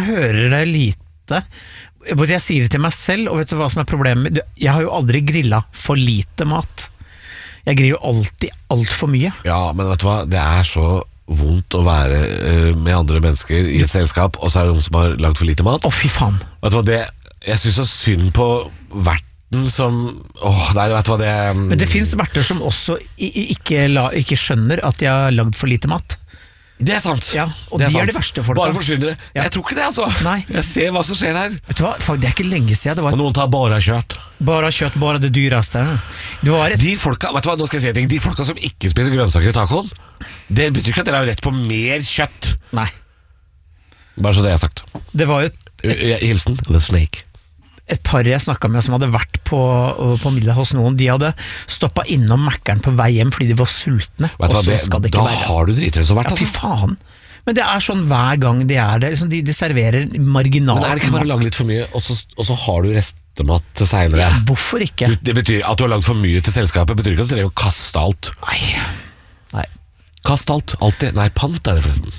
jeg hører det lite. Jeg sier det til meg selv, og vet du hva som er problemet? Jeg har jo aldri grillet for lite mat. Jeg griller jo alltid alt for mye. Ja, men vet du hva? Det er så vondt å være med andre mennesker i et selskap, og så er det noen som har lagd for lite mat. Å, fy faen. Vet du hva, jeg synes så synd på verten som... nei, vet du hva det... Men det finnes verter som også ikke skjønner at de har lagd for lite mat. Det er sant. Ja, og det de sant. er de verste folka. Bare forsvinner det. Ja. Jeg tror ikke det, altså. Nei. Jeg ser hva som skjer her. Vet du hva? Det er ikke lenge siden det var... Og noen tar bare kjøtt. Bare kjøtt, bare det dyreste. De folka, vet du hva, nå skal jeg si en ting. De folka som ikke spiser grønnsaker i tacoen, det betyr ikke at dere har rett på mer kjøtt. Nei. Bare så det jeg har sagt. Det var jo Hilsen The Snake. et par jeg snakket med som hadde vært på middag hos noen. De hadde stoppet innom Mackeren på vei hjem fordi de var sultne. Vet du hva, da har du dritrøst vært. Ja, fy faen. Men det er sånn hver gang de er der, liksom de serverer marginalt. Men er det ikke bare å lage litt for mye, og så har du restemat til senere? Ja, hvorfor ikke? Det betyr at du har lagd for mye til selskapet, betyr ikke at du trenger å kaste alt. Nei. Kast alt, alltid. Nei, pant er det forresten.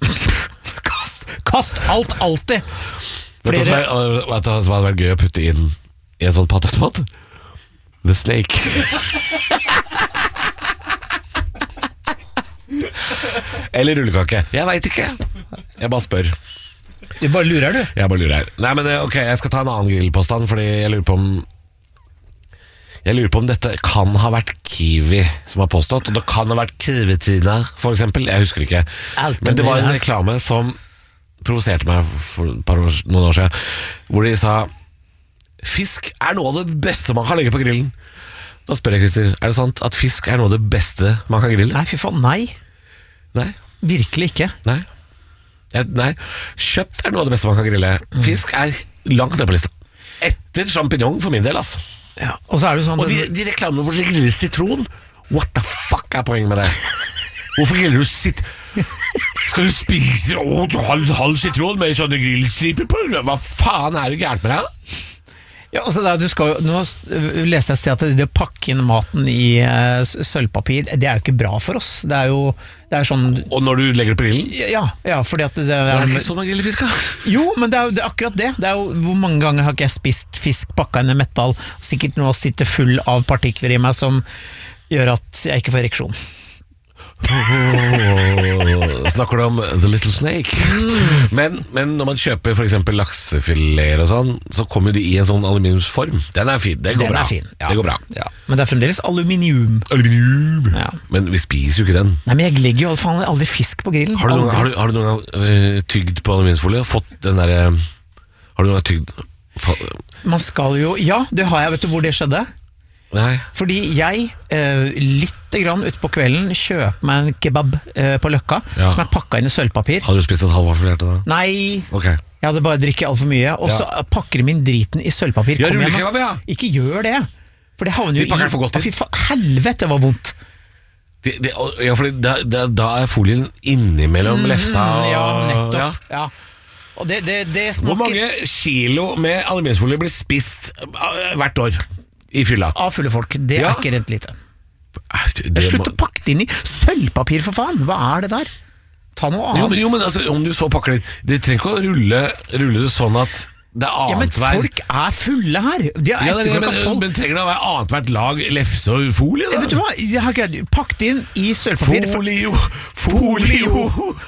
Kast alt, alltid. Vet du hva hadde vært gøy å putte inn i en sånn patentmat? The Snake. Eller rullekake. Jeg vet ikke. Jeg bare spør. Du bare lurer, du. Jeg bare lurer. Nei, men ok, jeg skal ta en annen grillpåstand, fordi jeg lurer på om dette kan ha vært Kiwi som har påstått, og det kan ha vært Kiwi-Tina, for eksempel. Jeg husker ikke. Men det var en reklame som provoserte meg for noen år siden, hvor de sa fisk er noe av det beste man kan legge på grillen. Da spør jeg, Christer, er det sant at fisk er noe av det beste man kan grille? Nei, fy faen, nei. Nei. Virkelig ikke. Nei. Kjøtt er noe av det beste man kan grille. Fisk er langt ned på lista. Etter champignon for min del, altså. Ja, og så er det sånn... Og de reklamene hvor de griller sitron, what the fuck er poenget med det? Hvorfor griller du skal du spise halv sitron med sånne grillstriper på? Hva faen er det gærent med deg? Ja, altså nå leste jeg et sted at det å pakke inn maten i sølvpapir, det er jo ikke bra for oss. Det er sånn... Og når du legger det på grillen? Ja, fordi at det er ikke sånn man griller fisk, da? Jo, men det er akkurat det. Det er jo, hvor mange ganger har ikke jeg spist fisk pakket inn i metall, sikkert nå sitter full av partikler i meg som gjør at jeg ikke får ereksjon. Snakker du om The Little Snake? Men når man kjøper for eksempel laksefileter og sånn, så kommer de i en sånn aluminiumsform. Den er fin, det går bra. Ja. Det går bra. Ja. Men det er fremdeles aluminium. Ja. Men vi spiser jo ikke den. Nei, men jeg legger jo aldri fisk på grillen. Har du noen gang tygd på aluminiumsfolie? Fått den der har du noen gang tygd? Man skal jo, ja, det har jeg, vet du hvor det skjedde? Nei. Fordi jeg litt grann ut på kvelden kjøper meg en kebab på Løkka, som er pakket inn i sølvpapir. Hadde du spist et halvvarfilert da? Nei, okay. Jeg hadde bare drikket alt for mye. Og så pakker de min driten i sølvpapir. Ja, rullekebab, ja. Ikke gjør det, for det havner jo de pakker den for godt til. Helvete, det var vondt. Ja, for da er folien innimellom lefsa. Ja, nettopp. Ja. Og det smaker... Hvor mange kilo med aluminiumsfolie blir spist hvert år? I fylla. Av fulle folk, det er ikke rent lite. Slutt å pakke det inn i sølvpapir, for faen. Hva er det der? Ta noe annet. Jo, men altså, om du så pakker det trenger ikke å rulle det sånn at det er annethvert. Ja, men folk er fulle her. De er men trenger det å være annethvert lag lefse og folie da? Vet du hva, jeg har ikke pakket inn i sølvpapir. Folio.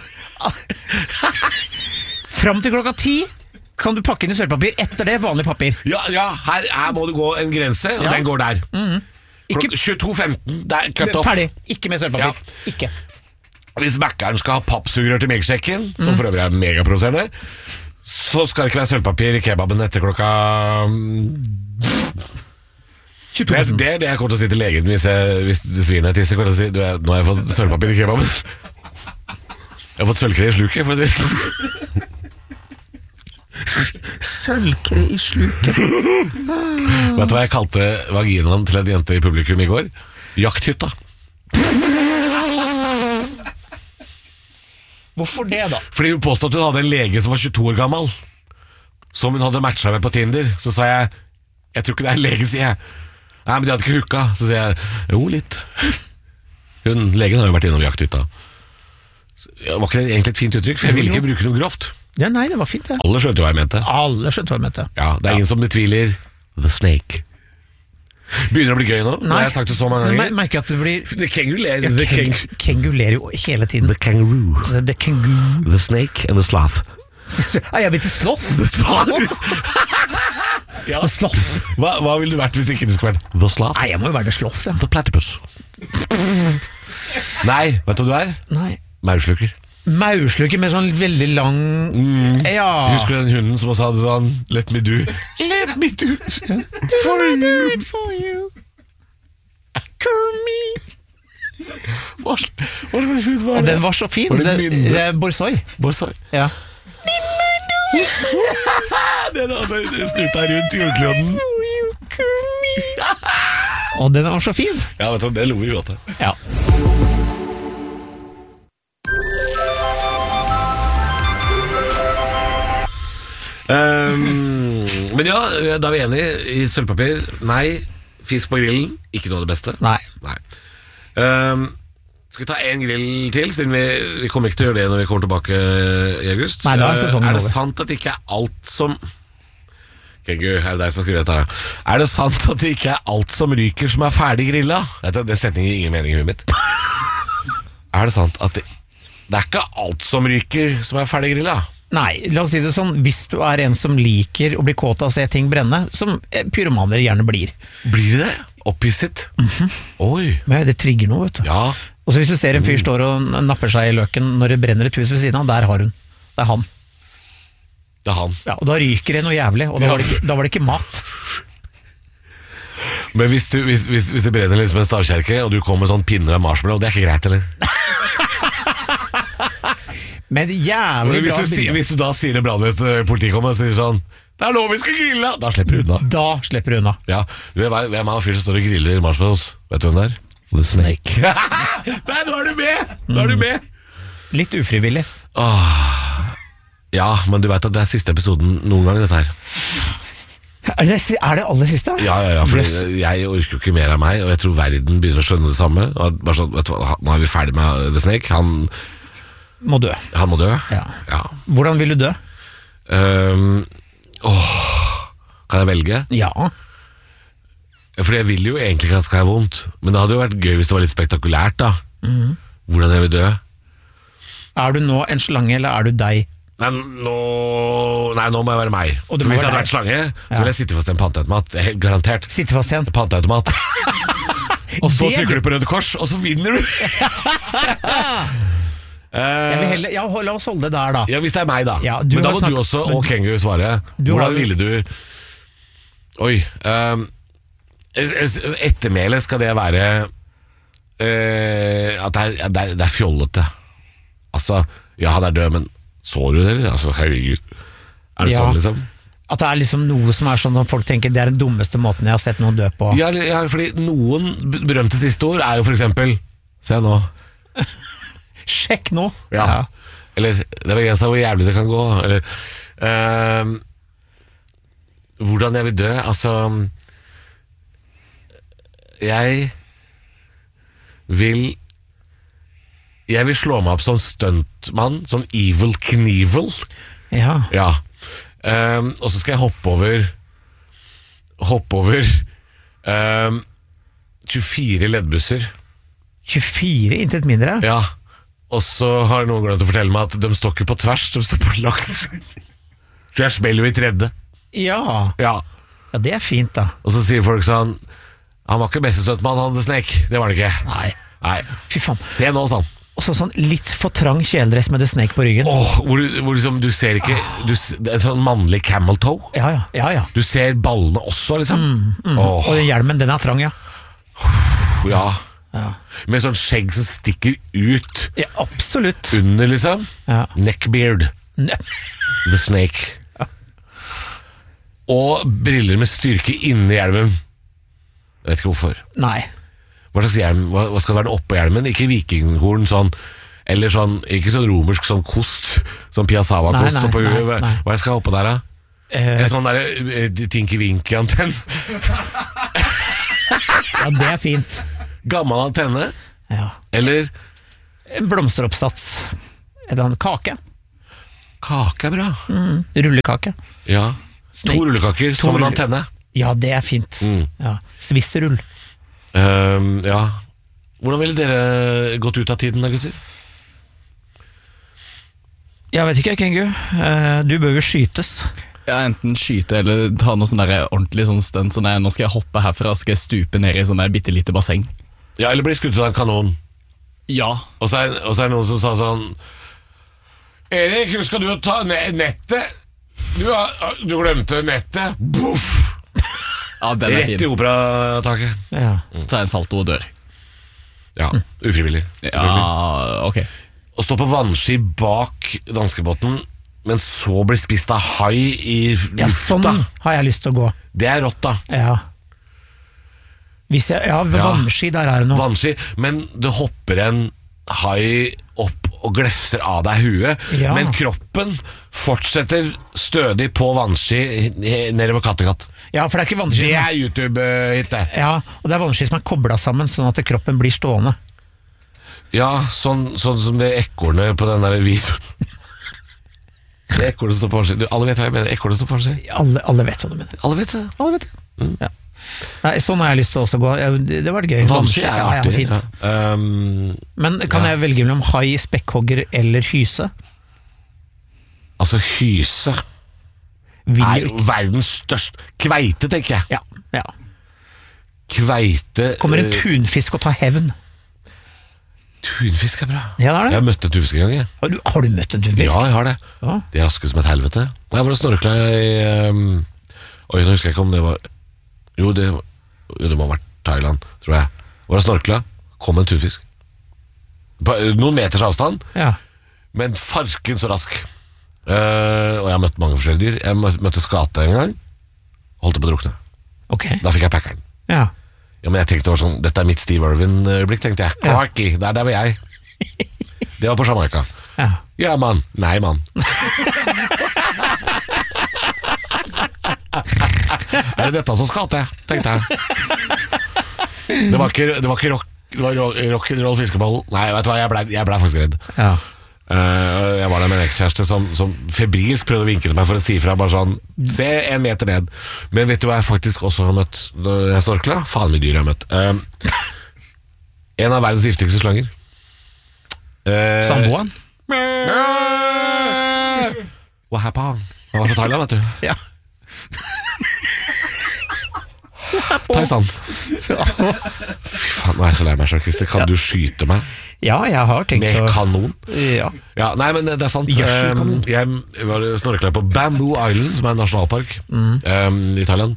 Fram til klokka 10 kan du pakke inn i sølvpapir, etter det vanlig papir. Ja, her må det gå en grense, og den går der. 22.15, der cut off. Ferdig, ikke med sølvpapir. Ikke. Hvis Mackeren skal ha pappsugerør til melksjekken, som for øvrig er megaproduserende, så skal det ikke være sølvpapir i kebaben etter klokka 22. Det er det jeg kommer til å si til legen hvis svinet tisser. Kommer til å si, nå har jeg fått sølvpapir i kebaben. Jeg har fått sølvkre i sluket, for å si det. Sølvkre i sluket. Vet du hva jeg kalte vaginaen til en jente i publikum i går? Jakthytta. Hvorfor det da? Fordi hun påstod at hun hadde en lege som var 22 år gammel, som hun hadde matchet med på Tinder. Så sa jeg tror ikke det er en lege, sier jeg. Nei, men de hadde ikke hooka. Så sier jeg, jo litt. Legen har jo vært innom jakthytta. Det var ikke egentlig et fint uttrykk, for jeg ville ikke bruke noe grovt. Ja, nei, det var fint, det. Alle skjønte hva jeg mente. Alle skjønte hva jeg mente. Ja, det er ingen som betviler The Snake. Begynner å bli gøy nå. Nå har jeg sagt det så mange ganger. Merker at det blir The Kanguler. Kengulerer jo hele tiden. The Kangaroo. The Kangaroo. The Snake and the Sloth. Jeg blir til sloth. Ja. The sloth. Hva ville du vært hvis ikke du skulle vært The Sloth? Nei, jeg må jo være the sloth, ja. The Platypus. Nei, vet du hva du er? Nei. Mauslukker. Mauslukker med sånn veldig lang Ja. Husker du den hunden som sa det sånn? Let me do. Let me do for you. For you. Curmy. Hva slags hund var det? Den var så fin. Var det Mynde? Det er Borsoi. Borsoi. Ja. Den snuta rundt jordkloden. Og den var så fin. Ja, vet du, det lo vi godt av. Ja. Men ja, da er vi enige i sølvpapir. Nei, fisk på grillen, ikke noe av det beste. Nei. Skal vi ta en grill til, siden vi kommer ikke til å gjøre det når vi kommer tilbake i august. Nei, da er sesongen Er det over. sant at det ikke er alt som Kengu, er det deg som har skrevet dette her? Er det sant at det ikke er alt som ryker som er ferdig grilla? Det setningen gir ingen mening i huet mitt. Er det sant at det er ikke alt som ryker som er ferdig grilla? Nei, la oss si det sånn. Hvis du er en som liker å bli kåt av å se ting brenne, som pyromaner gjerne blir. Blir det? Opphisset? Oi. Men det trigger noe, vet du. Ja. Og så hvis du ser en fyr står og napper seg i løken når det brenner et hus ved siden av, der har hun. Det er han. Det er han. Ja, og da ryker det noe jævlig, og da var det ikke mat. Men hvis det brenner liksom en stavkjerke, og du kommer med sånn pinne med marshmallow, det er ikke greit, eller? Men jævlig bra bilde. Hvis du da sier det brannvesenet, politiet kommer og sier sånn, det er nå vi skal grille! Da slipper du unna. Da slipper du unna. Ja, hvem er han fyr som står og griller marshmallows? Vet du hvem det er? The Snake. Nei, nå er du med! Nå er du med! Litt ufrivillig. Ja, men du vet at det er siste episoden noen gang dette her. Er det aller siste? Ja, for jeg orker jo ikke mer av meg, og jeg tror verden begynner å skjønne det samme. Bare sånn, vet du hva, nå er vi ferdig med The Snake. Han må dø. Han må dø? Ja. Hvordan vil du dø? Kan jeg velge? Ja. For jeg vil jo egentlig ikke at det skal være vondt, men det hadde jo vært gøy hvis det var litt spektakulært da. Hvordan jeg vil dø. Er du nå en slange, eller er du deg? Nei, nå må jeg være meg. For hvis jeg hadde vært slange, så vil jeg sitte fast i en panteautomat. Helt garantert. Sitte fast igjen? Panteautomat. Og så trykker du på Røde Kors, og så vinner du. La oss holde det der, da. Ja, hvis det er meg, da. Ja, men da må du også, og Kengu, svare. Hvordan ville du Oi. Ettermælet, skal det være at det er fjollete. Altså, ja, han er død, men så du det? Altså, herregud. Er det sånn, liksom? At det er liksom noe som er sånn at folk tenker det er den dummeste måten jeg har sett noen dø på. Ja, fordi noen berømte siste ord er jo for eksempel se nå. Sjekk nå. Ja. Eller det er begrenset hvor jævlig det kan gå. Eller hvordan jeg vil dø. Altså, jeg vil slå meg opp som stuntmann, sånn Evil Knievel. Ja. Og så skal jeg hoppe over 24 leddbusser. 24, intet mindre? Ja. Og så har noen glemt å fortelle meg at de står ikke på tvers, de står på langs. Så jeg smeller jo i tredje. Ja, det er fint da. Og så sier folk sånn, han var ikke bestestøttmann, han The Snake. Det var han ikke. Nei. Fy faen. Se nå, sånn. Og så sånn litt for trang kjeledress med The Snake på ryggen. Hvor liksom, du ser ikke det er sånn mannlig camel toe. Ja. Du ser ballene også, liksom. Og den hjelmen, den er trang, ja. Ja. Med sånn skjegg som stikker ut. Ja, absolutt. Under, liksom. Ja. Neckbeard. The Snake. Og briller med styrke inni hjelmen. Jeg vet ikke hvorfor. Nei. Hva slags hjelm? Hva skal være den oppå hjelmen? Ikke vikinghorn sånn, eller sånn, ikke sånn romersk sånn kost, sånn piassava-kost oppå huet. Hva skal jeg ha oppå der da? En sånn der tinky-winky-antenn. Ja, det er fint. Gammel antenne? Ja. Eller en blomsteroppsats. Eller en kake. Kake bra. Rullekake. Ja. 2 rullekaker som en antenne. Ja, det fint. Ja. Svissrull. Ja. Hvordan ville dere gått ut av tiden da, gutter? Jeg vet ikke, Kengu. Du bør jo skytes. Ja, enten skyte eller ta noe sånn der ordentlig sånn stunt. Sånn der, nå skal jeg hoppe herfra, skal jeg stupe ned i sånn der bittelite basseng. Ja, eller bli skutt av en kanon. Ja. Og så er det noen som sa sånn Erik, husker du å ta nettet? Du glemte nettet. Boff! Ja, den er fin. Rett i operataket. Ja. Så tar jeg en salto og dør. Ja, ufrivillig. Ja, ok. Å stå på vannski bak danskebåten, men så bli spist av hai i lufta. Ja, sånn har jeg lyst til å gå. Det er rått, da. Ja. Vannski, der er det noe. Vannski, men det hopper en hai opp og glefser av deg huet, men kroppen fortsetter stødig på vannski nedover Kattegat. Ja, for det er ikke vannski. Det er YouTube-hit, det. Ja, og det er vannski som er koblet sammen, sånn at kroppen blir stående. Ja, sånn som det ekornet på den der videoen. Det ekornet som står på vannski. Alle vet hva jeg mener. Ekornet står på vannski. Alle vet hva du mener. Alle vet det. Ja. Nei, sånn har jeg lyst til å også gå. Det var gøy. Vannski er artig. Fint. Ja. Men kan jeg velge mellom hai, spekkhogger eller hyse? Altså, hyse er verdens største. Kveite, tenker jeg. Ja. Kveite Kommer en tunfisk og tar hevn? Tunfisk er bra. Ja, det er det. Jeg har møtt en tunfisk en gang. Har du møtt en tunfisk? Ja, jeg har det. Ja. De er raske som et helvete. Jeg var og snorkla i Oi, nå husker jeg ikke om det var Jo, det må ha vært Thailand, tror jeg. Var og snorkla, kom en tunfisk på noen meters avstand. Ja. Men farken så rask. Og jeg har møtt mange forskjellige dyr. Jeg møtte skate en gang. Holdt på å drukne. Okay. Da fikk jeg packeren. Ja. Men jeg tenkte det var sånn, dette er mitt Steve Irwin-øyeblikk, tenkte jeg. Clarky, der var jeg. Det var på Jamaica. Ja, mann. Nei, mann. Er det dette som skal til, tenkte jeg. Det var ikke rock. Det var rock'n'roll fiskeball. Nei, vet du hva, jeg ble faktisk redd. Ja. Jeg var der med en ekskjæreste som febrilsk prøvde å vinke til meg for å si fra. Bare sånn, se 1 meter ned. Men vet du hva jeg faktisk også har møtt når jeg snorkla? Faen mye dyr jeg har møtt. En av verdens giftigste slanger. Samboen? What happened? Han var fra Thailand, vet du. Ja. Thailand. Fy faen, nå er jeg så lei meg selv, Christer. Kan du skyte meg? Ja, jeg har tenkt med kanon? Ja. Nei, men det er sant. Jeg var snorkla på Bamboo Island, som er en nasjonalpark i Thailand.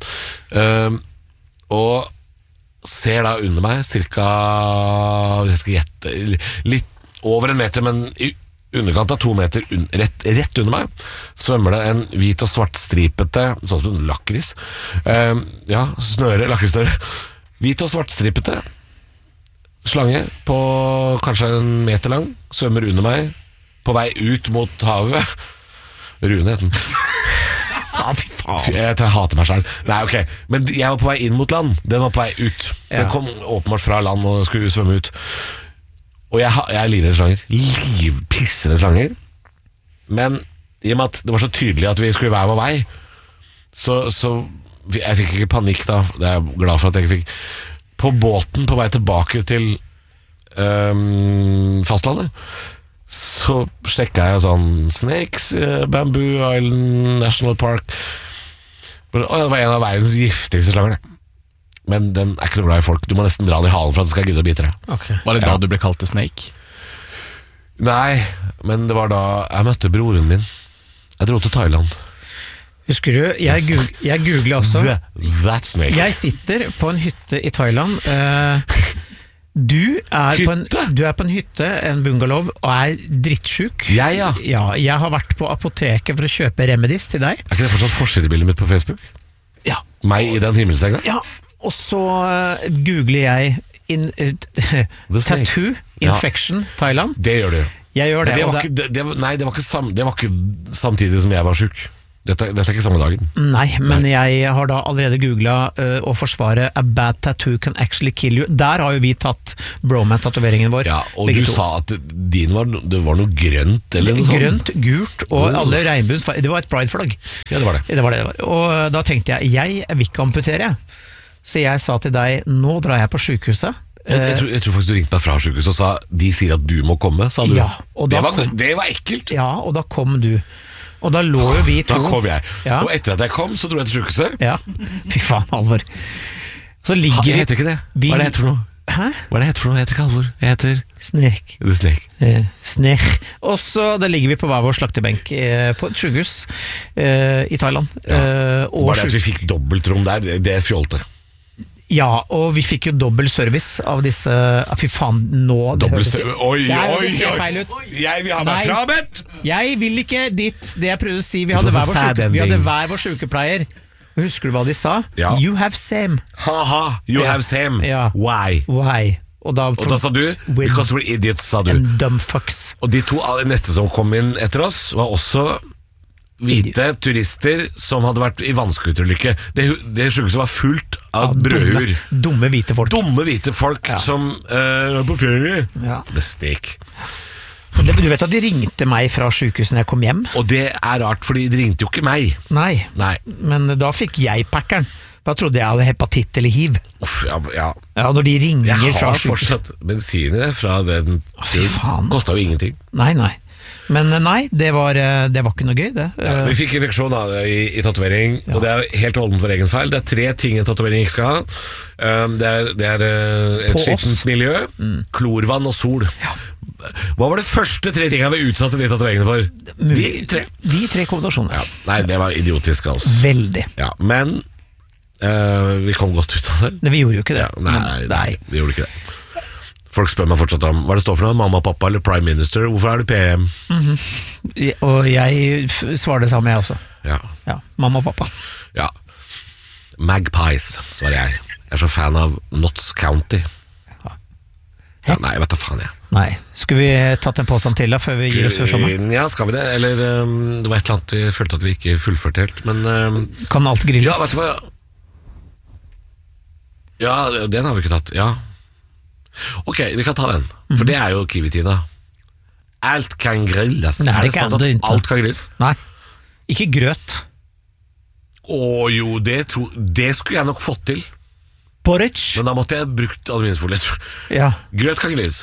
Og ser da under meg cirka, hvis jeg skal gjette, litt over 1 meter, men i underkant av 2 meter rett under meg svømmer det en hvit og svartstripete, sånn som en lakris, lakrisnøre, hvit og svartstripete slange på kanskje 1 meter lang, svømmer under meg på vei ut mot havet. Rune heter den. Fy faen. Jeg hater meg selv. Nei, ok, men jeg var på vei inn mot land. Den var på vei ut. Så jeg kom åpenbart fra land og skulle svømme ut. Og jeg lirer slanger. Livpissere slanger. Men i og med at det var så tydelig at vi skulle hver vår vei, så jeg fikk ikke panikk da. Det er jeg glad for at jeg ikke fikk. På båten på vei tilbake til fastlandet, så sjekket jeg sånn Snakes, Bamboo Island National Park. Det var en av verdens giftigste slanger, det. Men den er ikke noe glad i folk. Du må nesten dra den i halen for at den skal gidde å bite deg. Okay. Var det da du ble kalt til Snake? Nei, men det var da jeg møtte broren min. Jeg dro til Thailand. Husker du, jeg googler også. That Snake. Jeg sitter på en hytte i Thailand. Du er på en hytte, en bungalow, og er drittsjuk. Ja. Ja, jeg har vært på apoteket for å kjøpe remedies til deg. Er ikke det fortsatt forsidebildet mitt på Facebook? Ja. Meg i den himmelsenga? Ja, og så googler jeg tattoo infection Thailand. Det gjør du. Jeg gjør det. Det var ikke samtidig som jeg var syk. Dette er ikke samme dagen. Nei, men jeg har da allerede googlet å forsvare A bad tattoo can actually kill you. Der har jo vi tatt bromance-tatoveringen vår. Ja, og du sa at din det var noe grønt eller noe sånt. Grønt, gult og alle regnbuens. Det var et pride-flagg. Ja, det var det. Og da tenkte jeg vil ikke amputere. Så jeg sa til deg, nå drar jeg på sykehuset. Jeg tror faktisk du ringte meg fra sykehuset og sa de sier at du må komme, sa du. Ja, og det var ekkelt. Ja, og da kom du. Og da lå jo vi to. Da kom jeg. Ja. Og etter at jeg kom, så dro jeg til sykehuset. Ja, fy faen, Halvor. Så ligger jeg heter ikke det. Hva er det heter for noe? Hæ? Hva er det heter for noe? Jeg heter ikke Halvor. Jeg heter Snek. Det er Snek. Snek. Og så da ligger vi på hver vår slaktebenk på et sykehus i Thailand. Og bare det at vi fikk dobbeltrom der, det fjolte. Ja, og vi fikk jo dobbelt service av disse. Fy faen, nå Oi, feil ut. Jeg vil ha meg frabedt! Jeg vil ikke dit. Det jeg prøvde å si, vi hadde hver vår sykepleier. Husker du hva de sa? Ja. You have same. Haha, you have same. Ja. Why? Og da sa du because we're idiots, sa du. And dumb fucks. Og de to neste som kom inn etter oss var også hvite turister som hadde vært i vannskuterulykke. Det sykehuset var fullt av brødhuer. Dumme hvite folk. Som var på ferie. Ja. Det stek. Du vet at de ringte meg fra sykehuset når jeg kom hjem? Og det er rart, fordi de ringte jo ikke meg. Nei. Men da fikk jeg packeren. Da trodde jeg hadde hepatitt eller hiv. Uff, ja, når de ringer fra sykehuset. Jeg har fortsatt medisiner fra den tiden. Kostet jo ingenting. Nei. Men nei, det var ikke noe gøy, det. Ja, vi fikk infeksjon i tatovering, og det er helt holdent for egen feil. Det er 3 ting en tatovering ikke skal ha. Det er et skittent miljø, klorvann og sol. Ja. Hva var det første 3 tingene vi utsatte de tatoveringene for? De 3 kombinasjonene. Ja. Nei, det var idiotisk av oss. Veldig. Ja, men vi kom godt ut av det. Vi gjorde jo ikke det. Ja, nei, vi gjorde ikke det. Folk spør meg fortsatt om hva det står for noe, mamma, pappa eller prime minister. Hvorfor er det PM? Og jeg svarer det samme, jeg også. Ja. Mamma og pappa. Ja. Magpies, svarer jeg. Jeg er så fan av Notts County. Ja, nei, jeg vet da faen jeg. Nei, skulle vi tatt en påstand til da, før vi gir oss før sommeren? Ja, skal vi det? Eller det var et eller annet vi følte at vi ikke fullførte helt, men kan alt grilles? Ja, vet du hva? Ja, den har vi ikke tatt, ja. Ok, vi kan ta den, for det er jo Kiwi-tida. Alt kan grilles. Nei, er det sant at alt kan grilles? Nei, ikke grøt. Jo, det skulle jeg nok fått til. Porridge. Men da måtte jeg brukt aluminiumsfolie. Ja. Grøt kan grilles.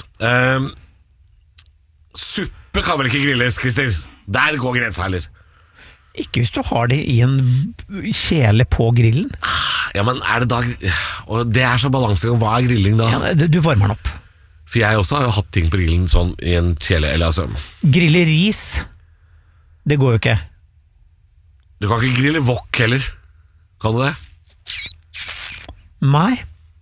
Suppe kan vel ikke grilles, Christer? Der går grensa, heller. Ikke hvis du har det i en kjele på grillen. Ja, men er det da og det er så balansegang. Hva er grilling da? Ja, du varmer den opp. For jeg også har jo hatt ting på grillen sånn i en kjele, eller altså. Grille ris, det går jo ikke. Du kan ikke grille wok heller. Kan du det? Nei.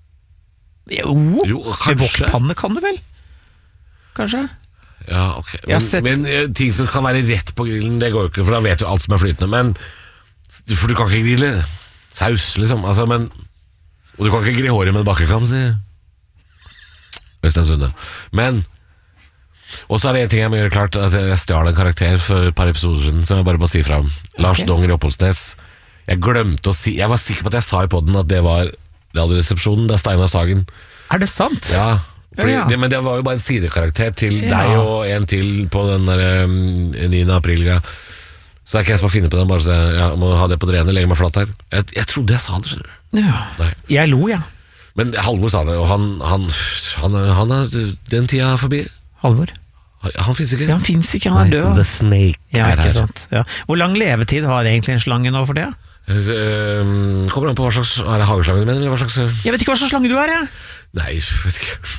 Jo kanskje. Wokpanne kan du vel? Kanskje. Ja, ok. Men ting som kan være rett på grillen, det går jo ikke, for da vet du alt som er flytende. Men for du kan ikke grille saus, liksom. Altså, og du kan ikke grille håret med en bakkekam, sier Øystein Sunde. Men og så er det en ting jeg må gjøre klart, at jeg stjal en karakter for et par episoder siden, som jeg bare må si fra om. Lars Donger i Oppholdsnes. Jeg glemte å si, jeg var sikker på at jeg sa i podden at det var Radioresepsjonen, det er Steinar Sagen. Er det sant? Ja, men det var jo bare en sidekarakter til deg og en til på den der 9. april-greia. Så det er ikke jeg som har funnet på den, bare så jeg må ha det på det rene, legge meg flatt her. Jeg trodde jeg sa det, skjønner du. Ja. Jeg lo, ja. Men Halvor sa det, og han er den tida forbi. Halvor? Han finnes ikke. Ja, han finnes ikke, han er død. The Snake er ikke sant. Ja. Hvor lang levetid har egentlig en slange nå for det? Kommer an på hva slags, er det hageslangen min, eller hva slags? Jeg vet ikke hva slags slange du er, jeg. Nei, jeg vet ikke.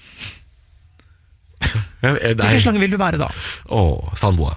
Hvilken slange vil du være da? Sandboa.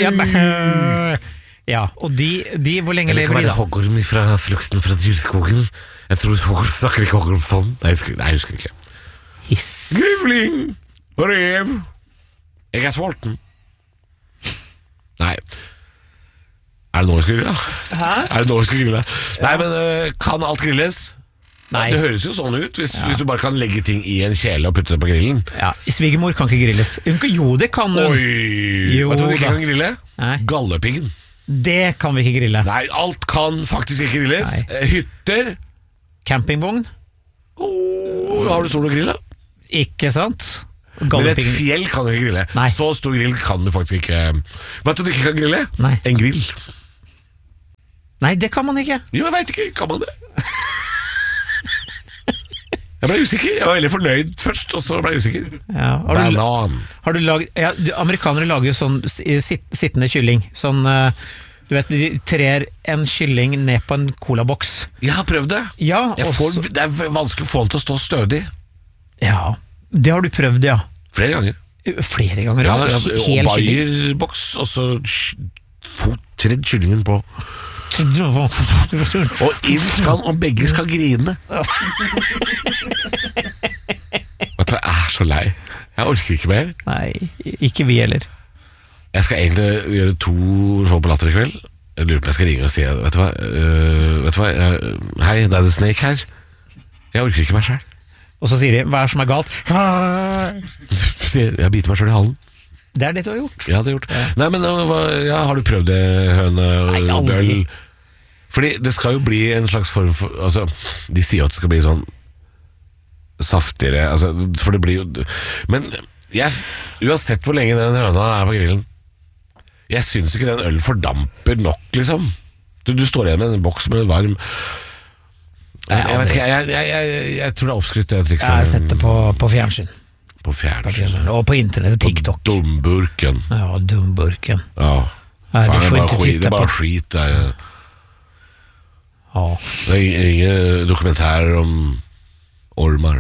Ja, og de hvor lenge lever de da? Eller kan være hoggorm fra flukten fra dyrskogen. Jeg tror hoggorm snakker ikke hoggorm sånn. Nei, jeg husker ikke. Hiss. Grivling, rev. Jeg er sulten. Nei. Er det noe vi skal grille? Hæ? Er det noe vi skal grille? Nei, men kan alt grilles? Nei. Det høres jo sånn ut hvis du bare kan legge ting i en kjele og putte det på grillen. Ja, svigermor kan ikke grilles. Jo, det kan hun. Oi! Vet du hva du ikke kan grille? Nei. Gallepiggen. Det kan vi ikke grille. Nei, alt kan faktisk ikke grilles. Hytter. Campingvogn. Har du stor grill da? Ikke sant? Men et fjell kan du ikke grille. Nei. Så stor grill kan du faktisk ikke. Vet du ikke kan grille? Nei. En grill. Nei, det kan man ikke. Jo, jeg vet ikke, kan man det? Jeg ble usikker. Jeg var veldig fornøyd først, og så ble jeg usikker. Ja. Har du laget, amerikanere lager jo sånn sittende kylling. Sånn, du vet, de trer en kylling ned på en colaboks. Jeg har prøvd det. Ja, det er vanskelig å få den til å stå stødig. Ja, det har du prøvd, ja. Flere ganger. Flere ganger, ja. Og Bayer-boks, og så tredd kyllingen på. Og inn skal, og begge skal grine. Vet du, jeg er så lei. Jeg orker ikke mer. Nei, ikke vi heller. Jeg skal egentlig gjøre 2 show på Latter i kveld. Jeg lurer på om jeg skal ringe og si vet du hva? Hei, det er The Snake her. Jeg orker ikke meg selv. Og så sier de, hva er det som er galt? Jeg biter meg selv i halen. Det er det du har gjort. Ja, det har jeg gjort. Nei, men har du prøvd det, høne og bøll? Fordi det skal jo bli en slags form for, altså, de sier at det skal bli sånn saftigere, altså, for det blir jo, men uansett hvor lenge den høna er på grillen, jeg synes ikke den øl fordamper nok, liksom. Du står igjen med en boks med varm. Jeg vet ikke, jeg tror det er oppskrytt det trikset. Jeg har sett det på fjernsyn. På fjernsyn. Og på internett og TikTok. På dumburken. Ja, dumburken. Ja. Nei, faen, det er bare skit der. Ja. Det er ingen dokumentarer om ormar.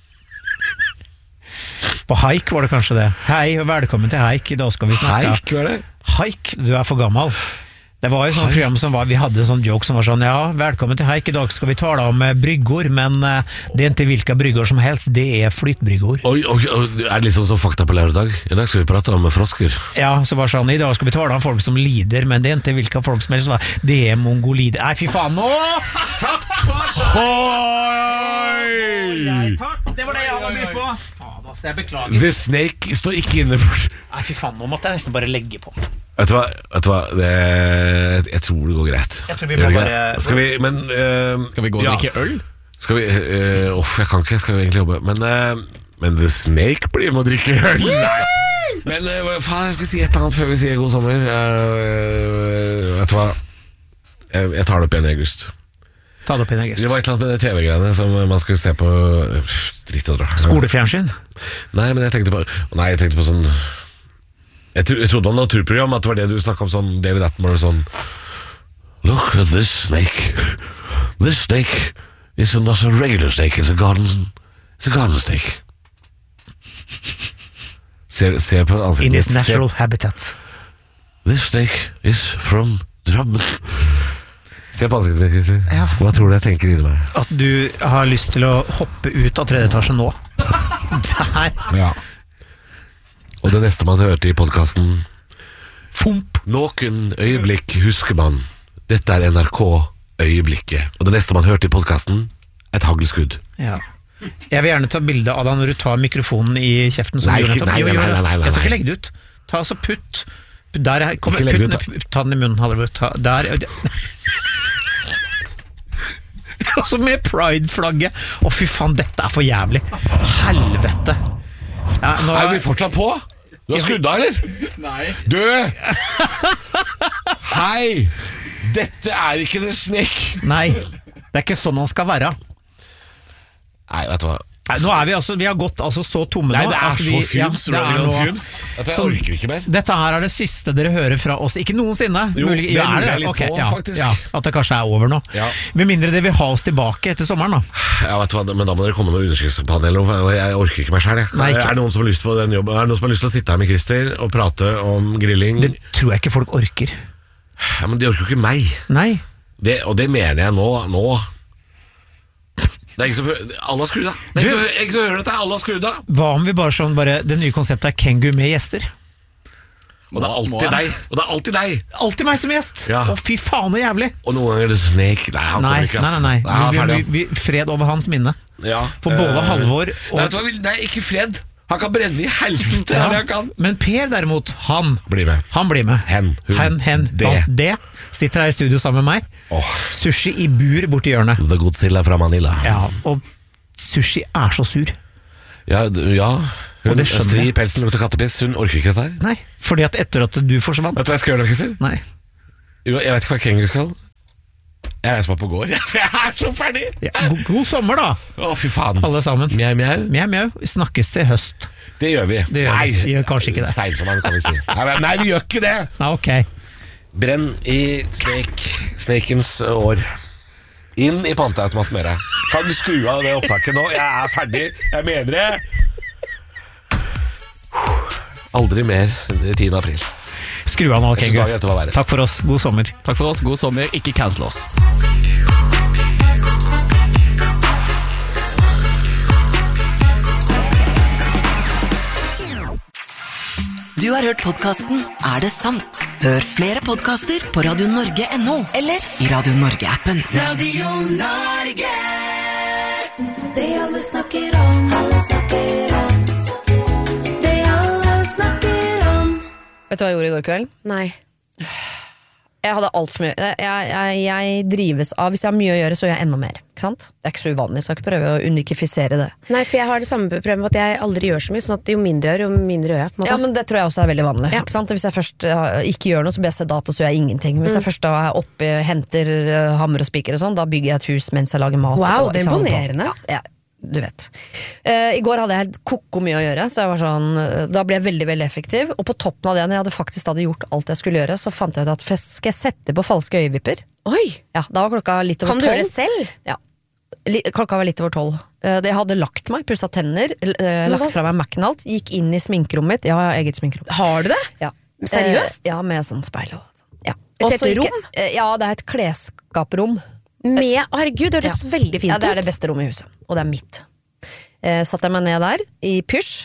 På Haik var det kanskje det. Hei, og velkommen til Haik. I dag skal vi snakke. Haik, hva er det? Haik, du er for gammel. Det var jo sånn program som vi hadde en sånn joke som var sånn, ja, velkommen til Haik, i dag skal vi tale om bryggor, men det er ikke hvilke bryggor som helst, det er flytbryggor. Oi, er det litt sånn som fakta på lærerdag? I dag skal vi prate om frosker. Ja, så var det sånn, i dag skal vi tale om folk som lider, men det er ikke hvilke folk som helst, det er mongolider. Nei, fy faen, nå! Takk for Hoi! Takk, det var det jeg hadde bytt på. Faen, altså, jeg beklager. The Snake står ikke inne for. Nei, fy faen, nå måtte jeg nesten bare legge på. Vet du hva? Jeg tror det går greit. Jeg tror vi må bare... Skal vi gå og drikke øl? Skal vi... jeg kan ikke, jeg skal jo egentlig jobbe. Men The Snake blir med å drikke øl. Nei. Men faen, jeg skulle si et eller annet før vi sier god sommer. Vet du hva? Jeg tar det opp igjen i august. Ta det opp igjen i august. Det var et eller annet med de TV-greiene som man skulle se på... Dritt og dra. Skolefjernsyn? Nei, men jeg tenkte på sånn... Jeg trodde det var et naturprogram, at det var det du snakket om, sånn David Attenborough, sånn Look at this snake. This snake is not a regular snake, it's a garden snake. Se på ansiktet. In its natural habitat. This snake is from Drammen. Se på ansiktet mitt, Christer. Ja. Hva tror du jeg tenker inni meg? At du har lyst til å hoppe ut av 3. etasje nå. Der. Ja. Og det neste man hørte i podcasten Fomp. Noen øyeblikk husker man. Dette er NRK Øyeblikket. Og det neste man hørte i podcasten, et haglskudd. Ja. Jeg vil gjerne ta bilde av deg når du tar mikrofonen i kjeften. Nei. Jeg skal ikke legge det ut. Ta så putt der, ta den i munnen, der. Og så med Pride-flagget. Å fy faen, dette er for jævlig. Helvete. Ja, er vi fortsatt på? Du har skrudd av, eller? Nei. Du! Hei! Dette er ikke The Snake. Nei, det er ikke sånn han skal være. Nei, vet du hva? Nei, nå er vi har gått så tomme nå. Nei, det er så fumes, running on fumes, at jeg orker ikke mer. Dette her er det siste dere hører fra oss. Ikke noensinne. Jo, det lurer jeg litt på, faktisk. Ja, at det kanskje er over nå. Ja. Med mindre det vil ha oss tilbake etter sommeren da. Ja, vet du hva, men da må dere komme med noen underskriftspanel. Jeg orker ikke meg selv. Er det noen som har lyst på den jobben? Er det noen som har lyst til å sitte her med Christer og prate om grilling? Det tror jeg ikke folk orker. Ja, men de orker jo ikke meg. Nei. Og det mener jeg nå. Det er ikke så, alle har skrudd av. Det er ikke så hører dette, alle har skrudd av. Hva om vi det nye konseptet er Kengu med gjester? Og det er alltid deg. Alltid meg som gjest. Ja. Å fy faen og jævlig. Og noen ganger er det Snake. Nei, han kommer ikke. Nei. Fred over hans minne. Ja. For både Halvor og... Nei, ikke fred. Han kan brenne i helvete, ja. Det han kan. Men Per derimot, han blir med. Han blir med. Hen. Det. Sitter her i studio sammen med meg. Sushi i bur borti hjørnet. The Godzilla fra Manila. Ja, og Sushi er så sur. Ja. Hun stri i pelsen, lukter kattepiss. Hun orker ikke dette her. Nei, fordi at etter at du forsvant. Vet du hva jeg skal gjøre, Christer? Nei. Jeg vet ikke hva Kenguru skal. Jeg reiser meg på gård, for jeg er så ferdig. Ja, god sommer da. Fy faen. Alle sammen. Mjau. Snakkes til høst. Det gjør vi. Nei, vi gjør kanskje ikke det. Seinsommeren kan vi si. Nei, vi gjør ikke det. Nei, ok. Brenn i Snakens år. Inn i panteautomaten med deg. Kan du skru av det opptaket nå? Jeg er ferdig. Jeg mener det. Aldri mer 10. april. Skru av nå, Kenguru. Takk for oss. God sommer. Takk for oss. God sommer. Ikke cancel oss. Du har hørt podcasten Er det sant? Hør flere podcaster på radionorge.no eller i Radio Norge-appen. Radio Norge. Det alle snakker om, alle snakker om. Det alle snakker om. Vet du hva jeg gjorde i går kveld? Nei. Jeg hadde alt for mye. Jeg drives av, hvis jeg har mye å gjøre, så gjør jeg enda mer. Ikke sant? Det er ikke så uvanlig, så jeg skal ikke prøve å unikifisere det. Nei, for jeg har det samme problemet at jeg aldri gjør så mye, sånn at jo mindre jeg gjør, jo mindre gjør jeg. På en måte. Ja, men det tror jeg også er veldig vanlig. Ja. Ikke sant? Hvis jeg først ikke gjør noe, så blir jeg sedat, og så gjør jeg ingenting. Hvis jeg først da er oppe, henter hammer og spiker og sånn, da bygger jeg et hus mens jeg lager mat. Wow, og, det er imponerende. Ja, du vet. I går hadde jeg helt koko mye å gjøre, så jeg var sånn, da ble jeg veldig, veldig effektiv. Og på toppen av det, når jeg hadde gjort alt jeg skulle gjøre, så fant jeg ut at skal jeg sette på falske øyevipper? Oi! Ja, da var klokka litt over 12. Kan du gjøre det selv? Ja. Klokka var litt over 12. Jeg hadde lagt meg, pusset tenner, lagt fra meg Mac-en alt, gikk inn i sminkerommet mitt. Ja, jeg har eget sminkerom. Har du det? Ja. Seriøst? Ja, med sånn speil og sånn. Ja. Et helt rom? Ja, det er et klesskaprom. Herregud, det høres veldig fint ut. Ja, det er det beste rommet i huset, og det er mitt. Satt jeg meg ned der i pysj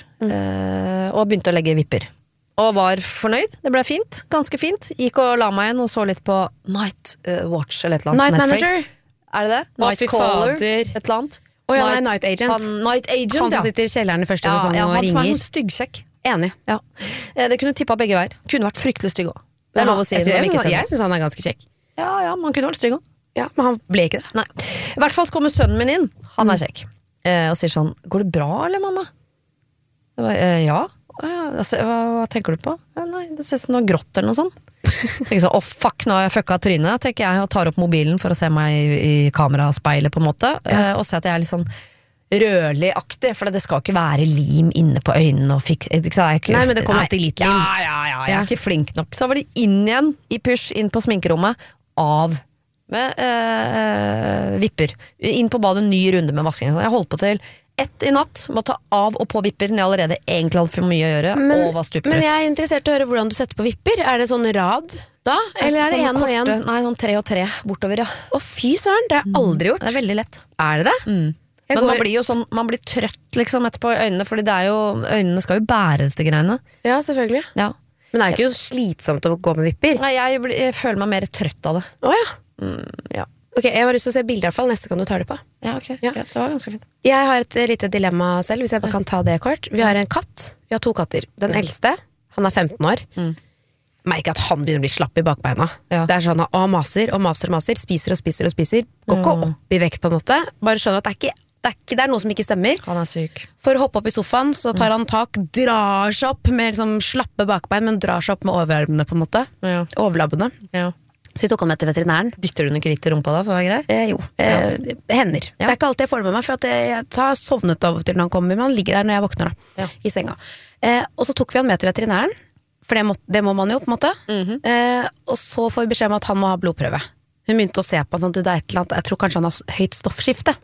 og begynte å legge vipper. Og var fornøyd, det ble fint, ganske fint. Gikk og la meg igjen og så litt på Night Watch eller et eller annet. Night Manager? Er det det? Night Caller, et eller annet. Night Agent. Night Agent, han som sitter i kjelleren i første sesong og ringer. Han som er en styggsekk. Enig. Ja. Det kunne tippet begge veier. Kunne vært fryktelig stygg også. Det er lov å si. Jeg synes han er ganske kjekk. Ja, man kunne vært stygg også. Ja, men han ble ikke det. Nei. I hvert fall så kommer sønnen min inn. Han er kjekk. Og sier sånn, går det bra eller mamma? Jeg bare, ja. Hva tenker du på? Nei, det ser ut som noe grått eller noe sånt. Sånn, fuck, nå har jeg fucka trynet, tenker jeg, og tar opp mobilen for å se meg i kamerespeilet på en måte, og se at jeg er litt sånn rødlig-aktig, for det skal ikke være lim inne på øynene og fikse. Nei, men det kommer alltid litt lim. Jeg er ikke flink nok. Så var de inn igjen i push, inn på sminkerommet, av med vipper. Inn på badet, ny runde med vasking. Jeg holdt på til 1 i natt, må ta av og på vipper når jeg allerede egentlig hadde for mye å gjøre, og var stuptrøtt. Men jeg er interessert i å høre hvordan du setter på vipper. Er det sånn rad da? Eller er det sånn 1 og 1? Nei, sånn 3 og 3 bortover, ja. Å fy søren, det har jeg aldri gjort. Det er veldig lett. Er det det? Men man blir jo sånn, man blir trøtt liksom etterpå i øynene, fordi det er jo, øynene skal jo bære dette greiene. Ja, selvfølgelig. Ja. Men det er ikke så slitsomt å gå med vipper. Nei, jeg føler meg mer trøtt av det. Åja. Ja. Ok, jeg har lyst til å se bilder i hvert fall, neste gang du tar det på. Ja, ok. Ja. Det var ganske fint. Jeg har et lite dilemma selv, hvis jeg bare kan ta det kort. Vi har en katt, vi har 2 katter. Den eldste, han er 15 år. Merker at han begynner å bli slapp i bakbeina. Ja. Det er sånn, han maser og maser og maser, spiser og spiser og spiser. Går ikke opp i vekt på en måte. Bare skjønner at det er noe som ikke stemmer. Han er syk. For å hoppe opp i sofaen, så tar han tak, drar seg opp med liksom slappe bakbein, men drar seg opp med overarmene på en måte. Ja. Overlabbene. Ja. Så vi tok han med til veterinæren. Dytter du ikke litt i rumpa da, for å være grei? Jo, hender. Ja. Det er ikke alltid jeg får det med meg, for at jeg tar sovnet av til når han kommer, men han ligger der når jeg våkner da, i senga. Og så tok vi han med til veterinæren, for det må man jo på en måte. Og så får vi beskjed om at han må ha blodprøve. Hun begynte å se på han sånn, det er et eller annet, jeg tror kanskje han har høyt stoffskifte.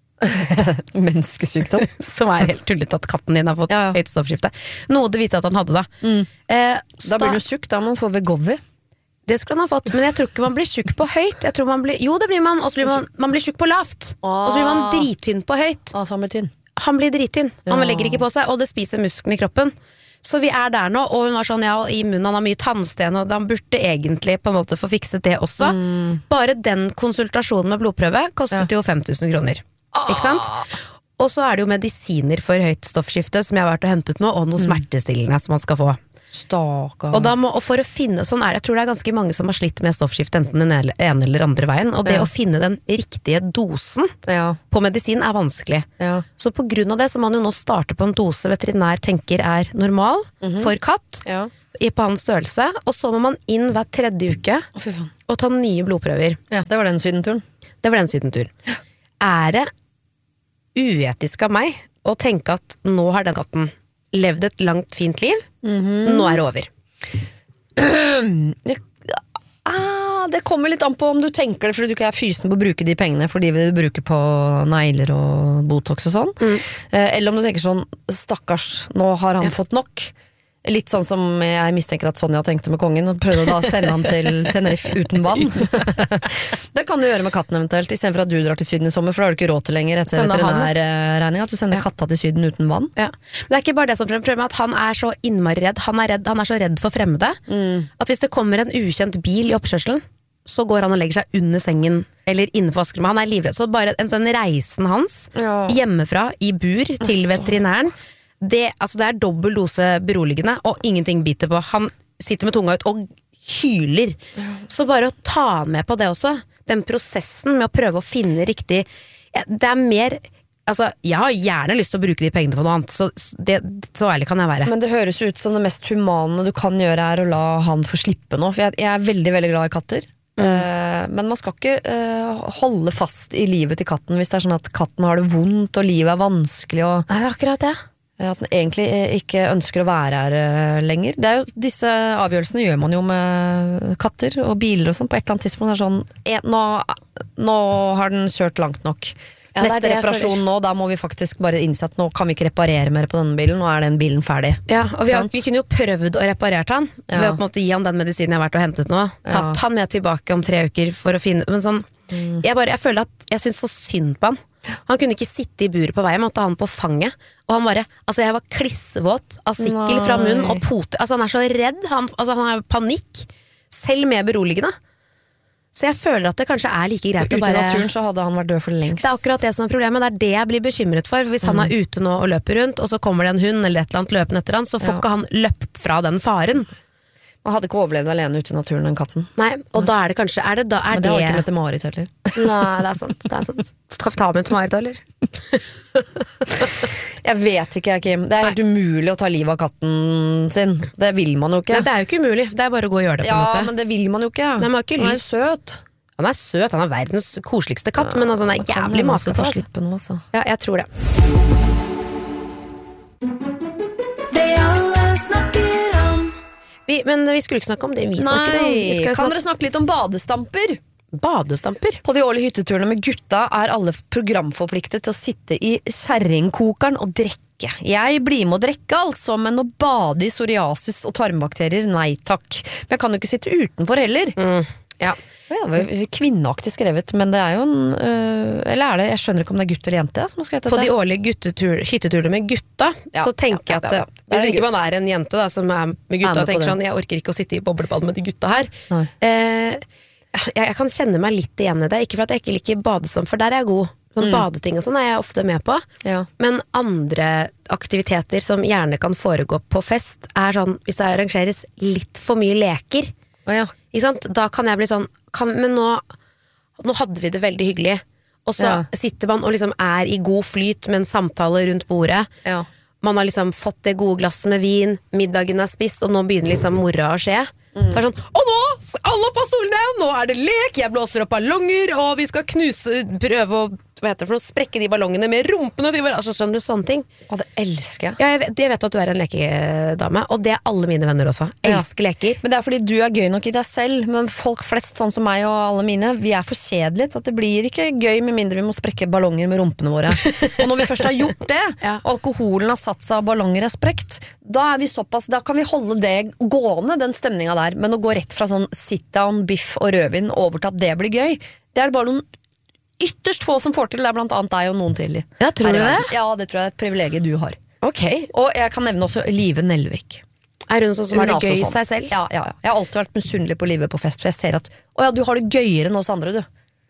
Menneskesykdom. Som er helt tullet at katten din har fått høyt stoffskifte. Noe det viser at han hadde da. Da blir du syk, da må man få Vegovi. Det skulle han ha fått, men jeg tror ikke man blir syk på høyt. Jeg tror man blir, jo det blir man, og så blir man blir syk på lavt. Og så blir man drittynn på høyt. Så han blir tynn. Han blir drittynn, han legger ikke på seg, og det spiser musklene i kroppen. Så vi er der nå, og hun var sånn, i munnen han har mye tannsten, og han burde egentlig på en måte få fikset det også. Bare den konsultasjonen med blodprøve kostet jo 5 000 kroner. Ikke sant? Og så det jo medisiner for høyt stoffskifte som jeg har vært og hentet nå, og noe smertestillende som man skal få. Stakkar. Og for å finne, sånn jeg tror det ganske mange som har slitt med stoffskifte enten den ene eller andre veien, og det å finne den riktige dosen på medisin vanskelig. Så på grunn av det så må man jo nå starte på en dose veterinær tenker normal for katt, på hans størrelse, og så må man inn hver 3. uke og ta nye blodprøver. Ja, det var den sydenturen. Det uetisk av meg å tenke at nå har den katten levd et langt, fint liv, nå det over. Det kommer litt an på om du tenker det fordi du ikke fysen på å bruke de pengene fordi vi bruker på negler og botox og sånn, eller om du tenker sånn, stakkars, nå har han fått nok. Litt sånn som jeg mistenker at Sonja tenkte med kongen, og prøvde da å sende han til Tenerife uten vann. Det kan du gjøre med katten eventuelt, i stedet for at du drar til Syden i sommer, for da har du ikke råd til lenger etter veterinærregning, at du sender katta til Syden uten vann. Men det ikke bare det som prøver med at han så innmari redd, han så redd for fremmede, at hvis det kommer en ukjent bil i oppkjørselen, så går han og legger seg under sengen, eller inne på vaskerommet, han livredd, så bare en sånn reisen hans, hjemmefra, i bur, til veterinæren, det dobbelt dose beroligende og ingenting biter på. Han sitter med tunga ut og hyler. Så bare å ta med på det også, den prosessen med å prøve å finne riktig, det mer, jeg har gjerne lyst til å bruke de pengene på noe annet, så ærlig kan jeg være. Men det høres ut som det mest humane du kan gjøre å la han få slippe nå, for jeg veldig, veldig glad i katter. Men man skal ikke holde fast i livet til katten hvis det sånn at katten har det vondt og livet vanskelig og Nei, akkurat det. At den egentlig ikke ønsker å være her lenger. Det jo, disse avgjørelsene gjør man jo med katter og biler og sånn. På et eller annet tidspunkt sånn nå har den kjørt langt nok. Neste reparasjon nå, da må vi faktisk bare innse at nå kan vi ikke reparere mer på denne bilen. Nå den bilen ferdig. Ja, og vi kunne jo prøvd å reparere han ved å på en måte gi han den medisinen jeg har vært og hentet nå. Tatt han med tilbake om 3 uker for å finne. Men sånn, jeg føler at jeg synes så synd på han. Han kunne ikke sitte i buret på vei, jeg måtte ha han på fanget. Og han bare, jeg var klissvåt av sikkel fra munnen og pote. Han så redd, han har panikk, selv med beroligende. Så jeg føler at det kanskje like greit å bare... Ute i naturen så hadde han vært død for lengst. Det akkurat det som problemet, det det jeg blir bekymret for hvis han ute nå og løper rundt, og så kommer det en hund eller et eller annet løpende etter han, så får ikke han løpt fra den faren. Man hadde ikke overlevd alene ute i naturen, den katten. Nei, og da det kanskje Men det har ikke med til Marit heller. Nei, det sant. Skal vi ta med til Marit, eller? Jeg vet ikke, Kim. Det helt umulig å ta livet av katten sin. Det vil man jo ikke. Nei, det jo ikke umulig, det bare å gå og gjøre det på en måte. Ja, men det vil man jo ikke. Nei, man ikke lyst. Søt. Han søt, han verdens koseligste katt, men han jævlig masete. Ja, jeg tror det. Men vi skulle ikke snakke om det vi snakker om. Kan dere snakke litt om badestamper? Badestamper? På de årlige hytteturene med gutta alle programforpliktet til å sitte i kjerringkokeren og drikke. Jeg blir med å drikke altså, men å bade i psoriasis og tarmbakterier, nei takk. Men jeg kan jo ikke sitte utenfor heller. Ja, det var kvinneaktig skrevet, men det jo en eller det, jeg skjønner ikke om det gutt eller jente som har skrevet dette. På de årlige hytteturene med gutta, så tenker jeg at hvis ikke man en jente da, som med gutta og tenker sånn, jeg orker ikke å sitte i boblebad med de gutta her, jeg kan kjenne meg litt igjen i det, ikke for at jeg ikke liker badestamp, for der jeg god. Sånn badeting og sånn jeg ofte med på, men andre aktiviteter som gjerne kan foregå på fest sånn, hvis det arrangeres litt for mye leker, da kan jeg bli sånn men nå hadde vi det veldig hyggelig, og så sitter man og liksom i god flyt med en samtale rundt bordet, man har liksom fått det gode glasset med vin, middagen spist, og nå begynner liksom mora å skje. Det sånn, og nå, alle på stolene, nå det lek, jeg blåser opp ballonger, og vi skal prøve å sprekke de ballongene med rumpene til hverandre, skjønner du sånne ting? Det elsker jeg. Ja, jeg vet at du en lekedame, og det alle mine venner også. Elsker leker. Men det fordi du gøy nok i deg selv, men folk flest, sånn som meg og alle mine, vi for kjedelige, at det blir ikke gøy med mindre vi må sprekke ballonger med rumpene våre. Og når vi først har gjort det, alkoholen har satt seg og ballonger sprekt, da vi såpass, da kan vi holde det gående, den stemninga der, men å gå rett fra sånn sit-down, biff og rødvin over til at det blir gøy, det bare noen ytterst få som får til, det blant annet deg og noen til. Ja, tror du det? Ja, det tror jeg et privilegium du har. Ok. Og jeg kan nevne også Live Nelvik. Hun sånn som har det gøy seg selv? Ja. Jeg har alltid vært misunnelig på Live på fest, for jeg ser at, du har det gøyere enn oss andre, du.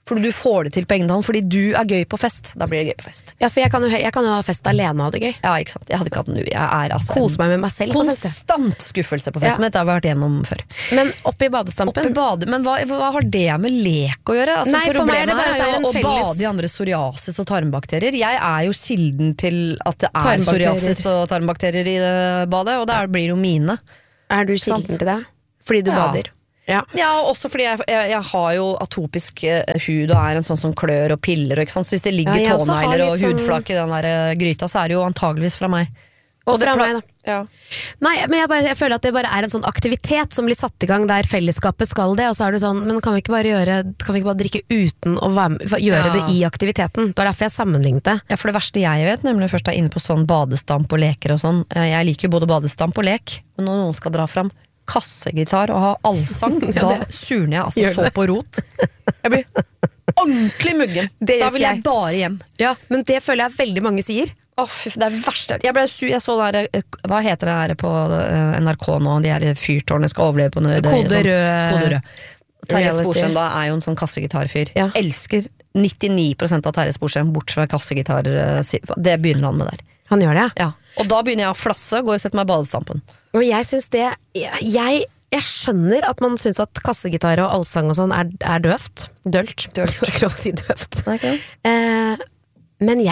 Fordi du får det til på egen hånd, fordi du er gøy på fest. Da blir det gøy på fest. Ja, for jeg kan jo ha fest alene og ha det gøy. Ja, ikke sant. Jeg hadde ikke hatt den nå. Jeg er altså Kose meg med meg selv på fest. konstant skuffelse på fest, men dette har vi vært gjennom før. Men opp i badestampen. Men hva har det med lek å gjøre? Altså, Nei, for meg er det bare at det er en å felles- bade i andre psoriasis og tarmbakterier. Jeg er jo kilden til at det er psoriasis og tarmbakterier i det badet, og der blir det jo mine. Er du kilden til det? Fordi du bader? Ja, også fordi jeg har jo atopisk hud og er en sånn som klør og piller og, ikke sant? Så hvis det ligger tånegler og hudflak i den der gryta, så er det jo antageligvis fra meg. Og fra meg da. Ja. Nei, men jeg føler at det bare er en sånn aktivitet som blir satt i gang der fellesskapet skal det, og så er det sånn, men kan vi ikke bare drikke uten å gjøre det i aktiviteten? Det er derfor jeg sammenlignet det. Ja, for det verste jeg vet, nemlig først er inne på sånn badestamp og leker og sånn, jeg liker jo både badestamp og lek, men når noen skal dra fram kassegitar og ha allsang, da surner jeg altså så på rot. Jeg blir ordentlig muggen. Da vil jeg bare hjem. Ja, men det føler jeg veldig mange sier. Fy, det er verste. Jeg så der, hva heter det her på NRK nå, de her fyrtårnene skal overleve på noe. Kode rød. Terje Sporsem da er jo en sånn kassegitarfyr. Elsker 99% av Terje Sporsem, bort fra kassegitar. Det begynner han med der. Han gjør det, ja. Og da begynner jeg å flasse, går og setter meg i badestampen. Og jeg synes det jeg skjønner at man synes at kassegitar og allsang og sånn er døvt. Dølt. Det er ikke lov å si døvt. Okay. Men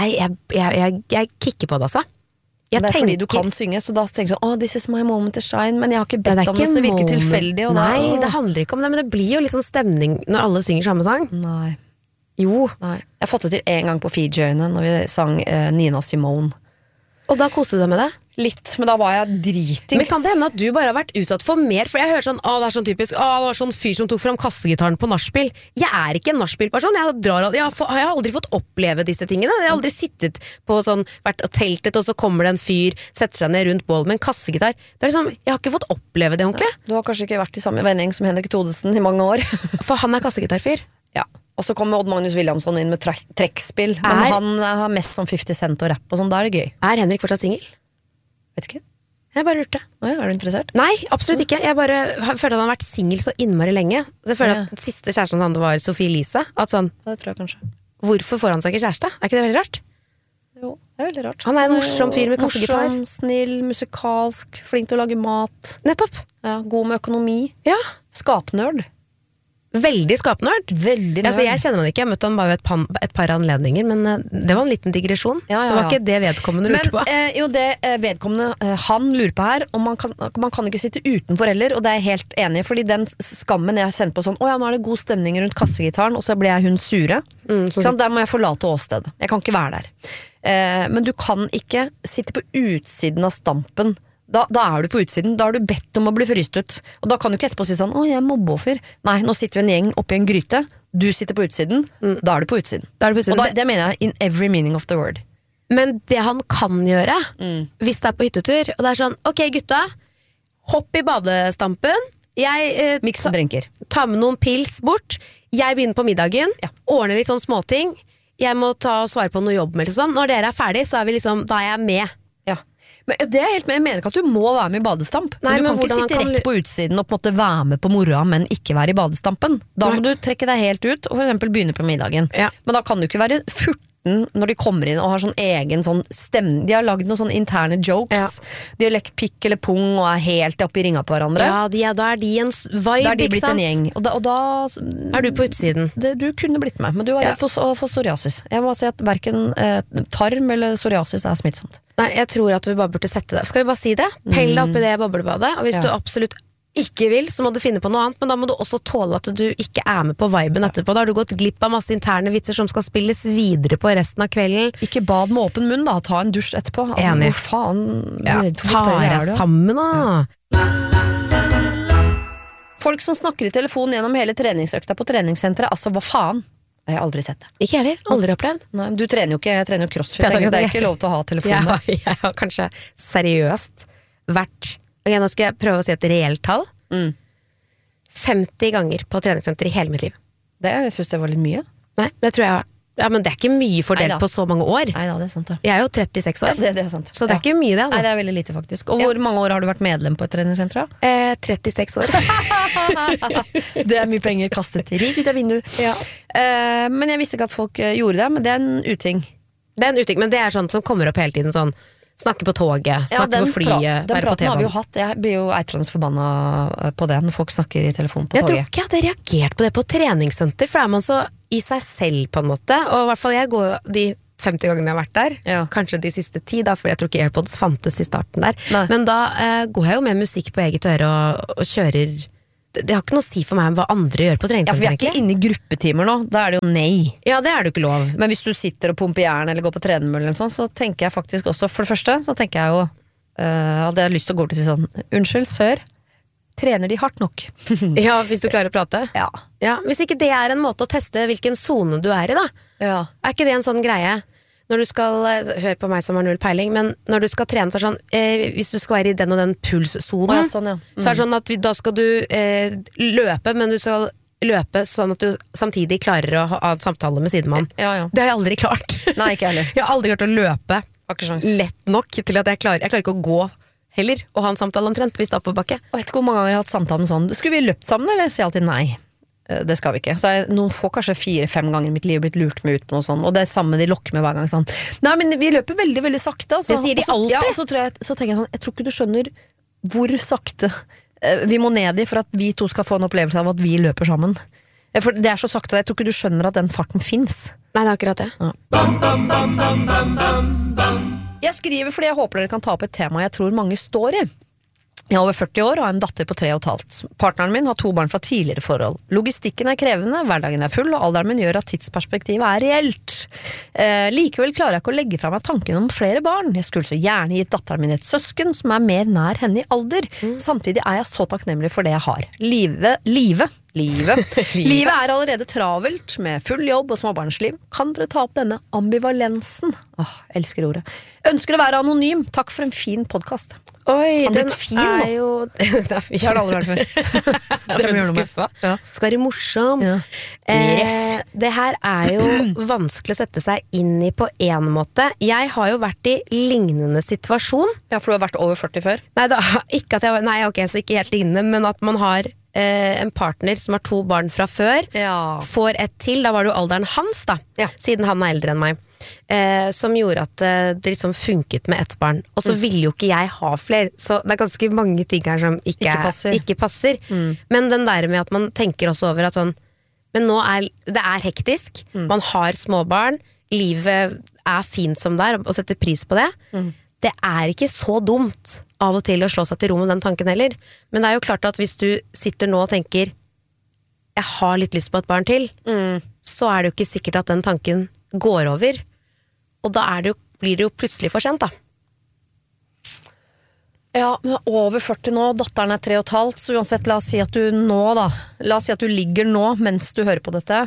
jeg kikker på det, altså. Det er fordi du kan synge, så da tenker du sånn, this is my moment to shine, men jeg har ikke bedt om det, så det virker tilfeldig. Nei, det handler ikke om det, men det blir jo liksom stemning når alle synger samme sang. Nei. Jo. Nei. Jeg har fått det til en gang på Fiji-øyene når vi sang Nina Simone. Og da koste du deg med det? Litt, men da var jeg dritings. Men kan det hende at du bare har vært utsatt for mer? For jeg hører sånn, det er sånn typisk, det var sånn fyr som tok frem kassegitaren på nachspiel. Jeg er ikke en nachspiel-person. Jeg har aldri fått oppleve disse tingene. Jeg har aldri sittet på sånn, vært og teltet, og så kommer det en fyr, setter seg ned rundt bål med en kassegitar. Det er liksom, jeg har ikke fått oppleve det ordentlig. Du har kanskje ikke vært i samme vending som Henrik Thodesen i mange år. For han er kassegitarfyr. Ja. Og så kommer Odd Magnus Williamson inn med trekkspill. Men han har mest sånn 50 Cent og rapp og sånn, da er det gøy. Er Henrik fortsatt singel? Vet ikke. Jeg bare lurte. Er du interessert? Nei, absolutt ikke. Jeg bare føler at han har vært singel så innmari lenge. Så jeg føler at den siste kjæresten han var Sophie Elise. At sånn, det tror jeg kanskje. Hvorfor får han seg ikke kjæreste? Er ikke det veldig rart? Jo, det er veldig rart. Han er en morsom fyr med kassegitar. Morsom, snill, musikalsk, flink til å lage mat. Nettopp. Ja, god med økonomi. Ja. Skapnerd. Veldig skapnerd. Veldig nerd. Altså, jeg kjenner han ikke, jeg møtte han bare et par anledninger, men det var en liten digresjon. Det var ikke det vedkommende lurte på. Jo, det vedkommende han lurer på her, og man kan ikke sitte utenfor heller, og det er jeg helt enig i, fordi den skammen jeg kjenner på sånn, nå er det god stemning rundt kassegitaren, og så ble jeg hun sure. Der må jeg forlate åstedet. Jeg kan ikke være der. Men du kan ikke sitte på utsiden av stampen. Da er du på utsiden, da har du bedt om å bli fryst ut. Og da kan du ikke etterpå si sånn, jeg er mobbeoffer. Nei, nå sitter vi en gjeng oppi en gryte, du sitter på utsiden, da er du på utsiden. Og det mener jeg in every meaning of the word. Men det han kan gjøre, hvis det er på hyttetur, og det er sånn, ok gutta, hopp i badestampen, mikse drinker. Ta med noen pils bort, jeg begynner på middagen, ordner litt sånn småting, jeg må ta og svare på noe jobb eller sånn. Når dere er ferdig, så er vi liksom, da er jeg med. Men det er helt med, jeg mener ikke at du må være med i badestamp. Nei, men du kan ikke sitte rett på utsiden og på en måte være med på moroa, men ikke være i badestampen. Da må du trekke deg helt ut og for eksempel begynne på middagen. Men da kan du ikke være furten når de kommer inn og har sånn egen sånn stemme. De har lagd noen sånne interne jokes. De har lekt pikk eller pung og er helt oppe i ringa på hverandre. Da er de en vibe, da er de blitt en gjeng. Og da er du på utsiden. Du kunne blitt med, men du var redd for psoriasis. Jeg må si at hverken tarm eller psoriasis er smittsomt. Nei, jeg tror at vi bare burde sette det. Skal vi bare si det? Pell deg oppi det boblebadet, og hvis du absolutt ikke vil, så må du finne på noe annet, men da må du også tåle at du ikke er med på viben etterpå. Da har du gått glipp av masse interne vitser som skal spilles videre på resten av kvelden. Ikke bad med åpen munn da, ta en dusj etterpå. Enig. Hvor faen ta deg sammen da. Folk som snakker i telefonen gjennom hele treningsøkta på treningssenteret, altså hva faen? Jeg har aldri sett det. Ikke heller, aldri opplevd. Nei, du trener jo ikke, jeg trener jo crossfit. Det er ikke lov til å ha telefonen der. Jeg har kanskje seriøst vært, nå skal jeg prøve å si et reelt tall, 50 ganger på treningssenter i hele mitt liv. Jeg synes det var litt mye. Nei, det tror jeg Ja, men det er ikke mye fordelt Neida. på så mange år. Nei da, det er sant det. Jeg er jo 36 år, Det er sant. så det er ikke mye det. Nei, Altså. det er veldig lite faktisk. Og hvor mange år har du vært medlem på et treningssenter? 36 år. Det er mye penger kastet rett ut av vinduet. Ja. Men jeg visste ikke at folk gjorde det, men det er en uting. Det er en uting, men det er sånt som kommer opp hele tiden. Sånn, snakke på toget, snakke på flyet, den være på praten har vi jo TV-en. hatt. Jeg blir jo eitrende forbanna på det når folk snakker i telefon på Jeg tror toget. ikke jeg hadde reagert på det på treningssenter, for er man så i seg selv på en måte. Og i hvert fall jeg går jo de 50 gangene jeg har vært der, Ja. kanskje de siste 10 da, for jeg tror ikke AirPods fantes i starten der. Nei. Men da går jeg jo med musikk på eget øre og kjører. Det har ikke noe å si for meg hva andre gjør på Ja, for vi treningssenter, er ikke inne i gruppetimer nå, da er det jo nei. Ja, det er det jo ikke lov. Men hvis du sitter og pumper jern eller går på tredemølle eller sånn, så tenker jeg faktisk også, for det første, så tenker jeg jo hadde jeg lyst til å gå til å si sånn, unnskyld, sør, trener de hardt nok? Ja, hvis du klarer å prate. Ja. Ja, hvis ikke det er en måte å teste hvilken zone du er i, da. Ja. Er ikke det en sånn greie? Når du skal, hør på meg som har null peiling, men når du skal trene, så er det sånn, hvis du skal være i den og den pulszonen, Å, ja, sånn, ja. så er det sånn at da skal du løpe, men du skal løpe sånn at du samtidig klarer å ha en samtale med sidemann. Ja, ja. Det har jeg aldri klart. Nei, ikke heller. Jeg har aldri klart å løpe Har ikke sjans. lett nok til at jeg klarer ikke å gå heller, og ha en samtale omtrent hvis det er oppoverbakke. Og vet ikke hvor mange ganger jeg har hatt samtalen sånn, skulle vi løpt sammen, eller? Sier jeg alltid nei. Det skal vi ikke. Så har jeg noen få, kanskje 4-5 ganger i mitt liv blitt lurt med ut på noe sånt, og det er samme de lokker med hver gang sånn. Nei, men vi løper veldig, veldig sakte. Altså. Det sier de Og så- alltid. Ja, og så tenker jeg sånn, jeg tror ikke du skjønner hvor sakte vi må ned i for at vi to skal få en opplevelse av at vi løper sammen. For det er så sakte, jeg tror ikke du skjønner at den farten finnes. Nei, det er akkurat det. Jeg skriver fordi jeg håper dere kan ta opp et tema jeg tror mange står i. Jeg er over 40 år og har en datter på 3,5. Partneren min har 2 barn fra tidligere forhold. Logistikken er krevende, hverdagen er full, og alderen min gjør at tidsperspektivet er reelt. Likevel klarer jeg ikke å legge fra meg tanken om flere barn. Jeg skulle så gjerne gitt datteren min et søsken som er mer nær henne i alder. Samtidig er jeg så takknemlig for det jeg har. Livet er allerede travelt, med full jobb og småbarnsliv. Kan dere ta opp denne ambivalensen? Åh, elsker ordet. Ønsker å være anonym. Takk for en fin podcast. Oi, Han er blitt fin nå. er jo det er fin. Det har det aldri vært før. Jeg er Det må veldig gjøre noe med. skuffa. Ja. Skal være morsom. Ja. Det her er jo vanskelig å sette seg inn i på en måte. Jeg har jo vært i lignende situasjon. Ja, for du har vært over 40 før? Nei, ikke at jeg, nei, ok, så ikke helt lignende, men at man har en partner som har 2 barn fra før, Ja. får et til, da var det jo alderen hans da, Ja. siden han er eldre enn meg. Som gjorde at det liksom funket med ett barn. Og så ville jo ikke jeg ha flere, så det er ganske mange ting her som ikke passer. Men den der med at man tenker også over at sånn, men nå det er hektisk, man har småbarn, livet er fint som det er, og setter pris på det. Det er ikke så dumt av og til å slå seg til ro med den tanken heller. Men det er jo klart at hvis du sitter nå og tenker jeg har litt lyst på et barn til, så er det jo ikke sikkert at den tanken går over. Og da blir det jo plutselig for sent, da. Ja, men over 40 nå, datteren er 3,5, så uansett, la oss si at du ligger nå mens du hører på dette,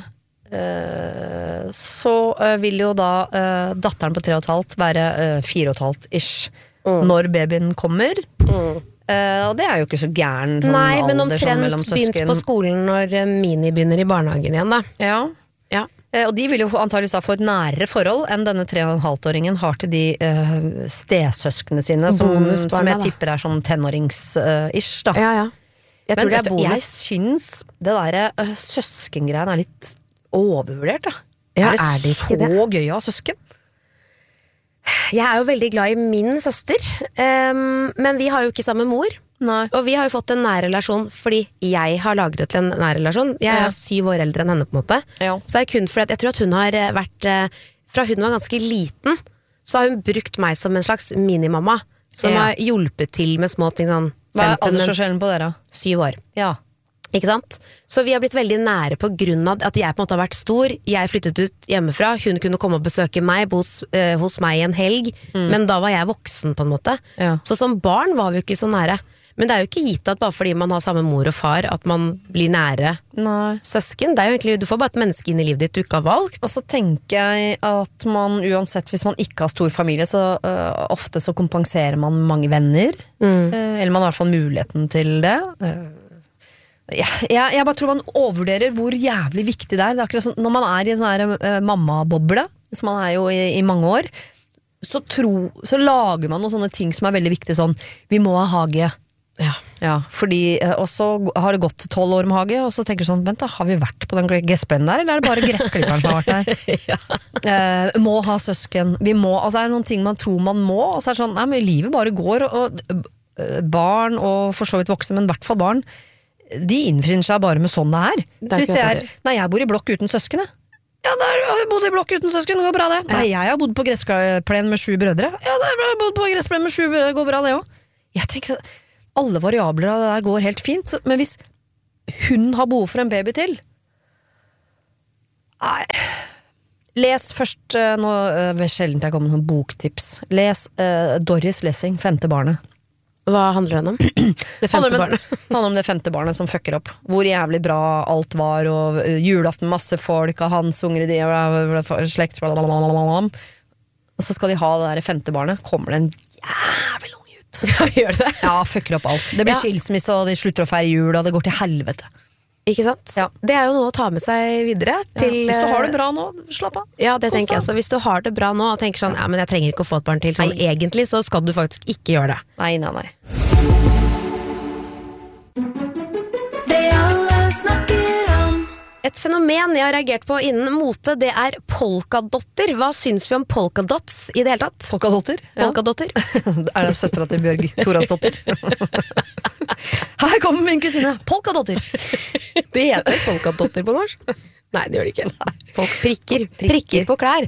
så vil jo da datteren på 3,5 være 4,5-ish når babyen kommer. Og det er jo ikke så gæren Nei, men alder sånn mellom omtrent begynt søsken. på skolen når Mini begynner i barnehagen igjen, da. Ja. Ja. Og de vil jo antageligvis da få et nærere forhold enn denne 3,5-åringen har til de stesøskene sine, som Bonusbarna, jeg da. tipper er sånn tenårings-ish da. Ja, ja. Jeg tror Men det vet er du, jeg bonus. syns det der søskengreien er litt overvurdert, da. Ja, er det, er det ikke så det? gøy å ha søsken? Jeg er jo veldig glad i min søster, men vi har jo ikke samme mor. Nei. Og vi har jo fått en nær relasjon fordi jeg har laget det til en nær relasjon. Jeg Ja. er 7 år eldre enn henne på en måte. Ja. Så det er kun fordi at jeg tror at hun har vært fra hun var ganske liten, så har hun brukt meg som en slags minimamma som Ja. har hjulpet til med små ting sånn. Hva er sendt henne aldersforskjellen på dere? 7 år. Ja. Ikke sant? Så vi har blitt veldig nære på grunn av at jeg på en måte har vært stor. Jeg flyttet ut hjemmefra, hun kunne komme og besøke meg hos meg en helg, men da var jeg voksen på en måte. Ja. Så som barn var vi jo ikke så nære. Men det er jo ikke gitt at bare fordi man har samme mor og far at man blir nære Nei. søsken. Det er jo egentlig, du får bare et menneske inn i livet ditt du ikke har valgt. Og så tenker jeg at man uansett, hvis man ikke har stor familie, så ofte så kompenserer man mange venner. Eller man har i hvert fall muligheten til det. Jeg bare tror man overvurderer hvor jævlig viktig det er. Det er akkurat sånn, når man er i en sånn her mammaboble, som man er jo i mange år, så lager man noen sånne ting som er veldig viktige, sånn, vi må ha hage. Ja, fordi, og så har det gått 12 år med hage, og så tenker du sånn, vent da, har vi vært på den gressplenen der, eller er det bare gressklipperen som har vært der? Må ha søsken, vi må, altså det er noen ting man tror man må, og så er det sånn, nei, men livet bare går, og barn, og for så vidt voksne, men i hvert fall barn, de innfinner seg bare med sånn det er. Så hvis det er, nei, jeg bor i blokk uten søsken, ja, der har jeg bodd i blokk uten søsken, det går bra det. Nei, jeg har bodd på gressplen med 7 brødre. Ja, der har jeg bodd på gressplen med 7 brødre, det går bra det også. Jeg tenker at alle variabler av det der går helt fint, men hvis hun har behov for en baby til, nei, les først, nå ved sjeldent jeg kommer med noen boktips, les Doris Lessing, 5. barnet. Hva handler den om? Det 5. barnet. Handler om det 5. barnet som fucker opp. Hvor jævlig bra alt var, og julaften masse folk, og hans unger i de slekt, og så skal de ha det der 5. barnet, kommer det en jævlig lang ut. Ja, gjør det? Ja, fucker opp alt. Det blir skilsmisse, og de slutter å feire jul, og det går til helvete. Ikke sant? Ja. Det er jo noe å ta med seg videre til, hvis du har det bra nå, slapp av. Ja, det tenker jeg også. Hvis du har det bra nå og tenker sånn, ja, men jeg trenger ikke å få et barn til, sånn egentlig, så skal du faktisk ikke gjøre det. Nei. Det alle snakker om. Et fenomen jeg har reagert på innen mote, det er polkadotter. Hva syns vi om polkadots i det hele tatt? Polkadotter? Polkadotter. Er det søstera til Bjørg Torasdotter? Her kommer min kusine, polkadotter. Det heter polkadotter på norsk. Nei, det gjør det ikke. Prikker på klær.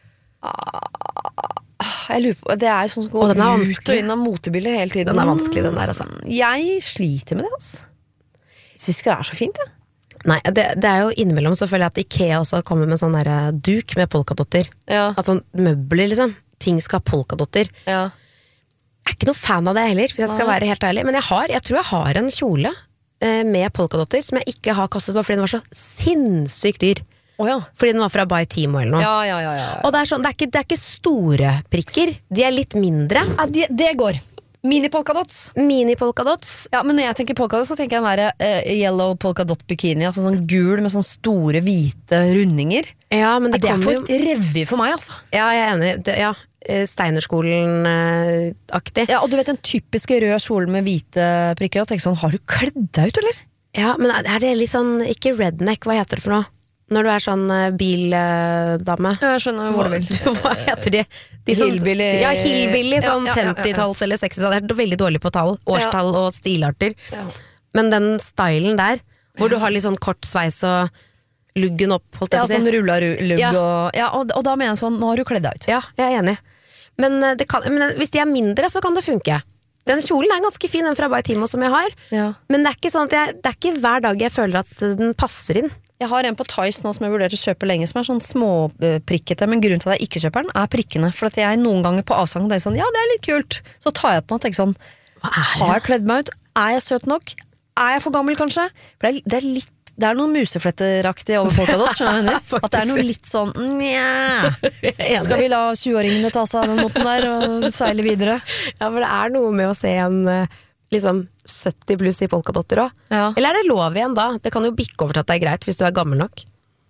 Jeg lurer på, det er sånn som går ut og inn av motebildet hele tiden. Den er vanskelig, den der, altså. Jeg sliter med det, altså. Synes ikke det er så fint, ja. Nei, det er jo innimellom selvfølgelig at IKEA også kommer med sånn der duk med polkadotter. At sånn møbler, liksom. Ting skal ha polkadotter. Ja. Jeg er ikke noe fan av det heller, hvis jeg skal være helt ærlig. Men jeg tror jeg har en kjole med polkadotter som jeg ikke har kastet på fordi den var så sinnssykt dyr. Fordi den var fra By Timo eller noe. Ja. Og det er sånn, det er ikke store prikker. De er litt mindre. Ja, det går. Mini-polkadots. Ja, men når jeg tenker polkadots, så tenker jeg den der yellow polkadot bikini, altså sånn gul med sånn store hvite rundinger. Ja, men det er for et revy for meg, altså. Ja, jeg er enig. Steinerskolen-aktig. Ja, og du vet den typiske røde kjolen med hvite prikker, og tenker sånn, har du kledd deg ut, eller? Ja, men er det litt sånn, ikke redneck, hva heter det for noe? Når du er sånn bildame. Ja, jeg skjønner hvor du vil. Hva heter de? Hillbilly. Ja, hillbilly, sånn 50-talls eller 60-talls. Jeg er veldig dårlig på tall, årstall og stilarter. Men den stylen der, hvor du har litt sånn kort sveis og luggen opp, holdt jeg på å si. Sånn rulla lugg og da mener jeg sånn, nå har du kledd deg ut. Ja, jeg er enig. Men hvis de er mindre, så kan det funke. Den kjolen er ganske fin, den fra By Timo som jeg har. Men det er ikke sånn at det er ikke hver dag jeg føler at den passer inn. Jeg har en på Tice nå som jeg vurderte å kjøpe lenge, som er sånn småprikkete, men grunnen til at jeg ikke kjøper den er prikkene, for at jeg noen ganger på avstand tenker sånn, ja, det er litt kult, så tar jeg på meg og tenker sånn, har jeg kledd meg ut? Er jeg søt nok? Er jeg for gammel kanskje? For det er noe musefletteraktig over polkadot, skjønner jeg? At det er noe litt sånn, nja, skal vi la 20-åringene ta seg av den måten der og seile videre? Ja, for det er noe med å se en liksom 70 pluss i polkadotter også. Eller er det lov igjen da? Det kan jo bikke over til at det er greit hvis du er gammel nok.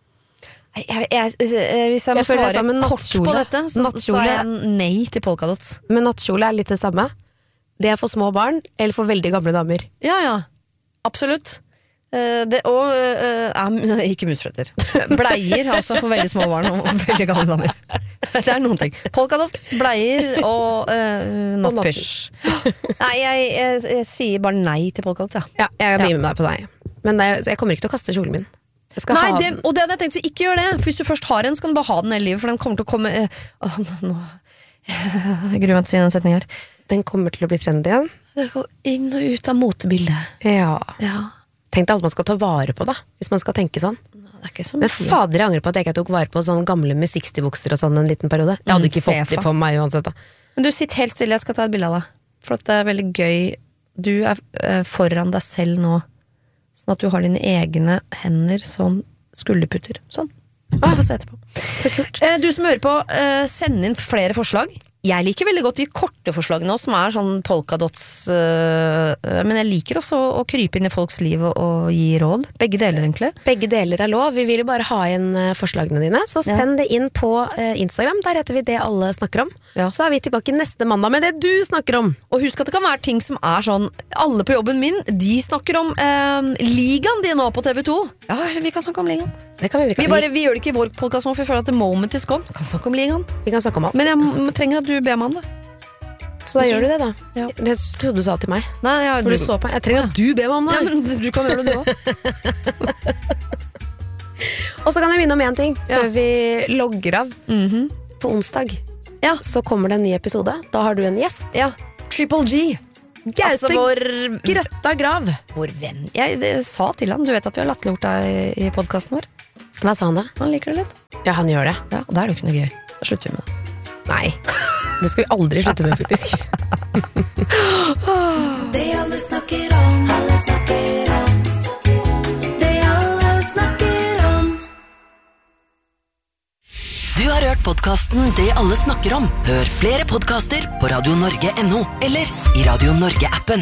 Hvis jeg må svare kort på dette, så er jeg nei til polkadots. Men nattkjole er litt det samme. Det er for små barn, eller for veldig gamle damer. Ja, absolutt. Ikke musfletter. Bleier altså for veldig små barn og veldig gamle damer. Det er noen ting. Polkadots, bleier og nattpysj. Nei, jeg sier bare nei til polkadots, ja. Jeg blir med deg på deg. Men jeg kommer ikke til å kaste kjolen min. Nei, og det hadde jeg tenkt, så ikke gjør det. For hvis du først har en, så kan du bare ha den hele livet, for den kommer til å komme jeg gruer meg til å si den setningen her. Den kommer til å bli trendy igjen. Det går inn og ut av motebildet. Ja. Tenk deg alt man skal ta vare på da, hvis man skal tenke sånn. Det er ikke så mye. Men fader, jeg angrer på at jeg ikke tok vare på sånne gamle med 60-bukser og sånn en liten periode. Jeg hadde ikke fått det for meg uansett da. Men du sitter helt stille, jeg skal ta et bilde av deg. For at det er veldig gøy. Du er foran deg selv nå, sånn at du har dine egne hender som skulderputter. Sånn. Du får se etterpå. Du som hører på, send inn flere forslag. Jeg liker veldig godt de korte hjerteforslagene også, som sånn polkadots, men jeg liker også å krype inn i folks liv og gi råd. Begge deler egentlig. Begge deler lov. Vi vil jo bare ha inn forslagene dine, så send det inn på Instagram. Der heter vi Det Alle Snakker Om. Så vi tilbake neste mandag med det du snakker om. Og husk at det kan være ting som sånn, alle på jobben min, de snakker om ligaen de nå på TV 2. Ja, vi kan snakke om ligaen. Det kan vi gjør det ikke i vår podcast nå, for jeg føler at the moment is gone. Vi kan snakke om ligaen. Vi kan snakke om alt. Men jeg trenger at du ber meg om det. Så da gjør du det da. Ja. Det trodde du sa til meg. Nei, for du så på. Jeg trenger at du ber meg om det. Ja, men du kan gjøre det du også. Og så kan jeg minne om en ting før vi logger av. På onsdag så kommer det en ny episode. Da har du en gjest. Ja, Triple G. Gaute Grøtta Grav. Vår venn. Jeg sa til han, du vet at vi har latterliggjort deg i podcasten vår. Hva sa han da? Han liker det litt. Ja, han gjør det. Ja, og da det jo ikke noe gøy. Da slutter vi med det. Nei, det skal vi aldri slutte med faktisk. Det alle snakker om, alle snakker om. Det alle snakker om. Du har hørt podcasten Det Alle Snakker Om. Hør flere podcaster på radionorge.no eller i Radio Norge-appen.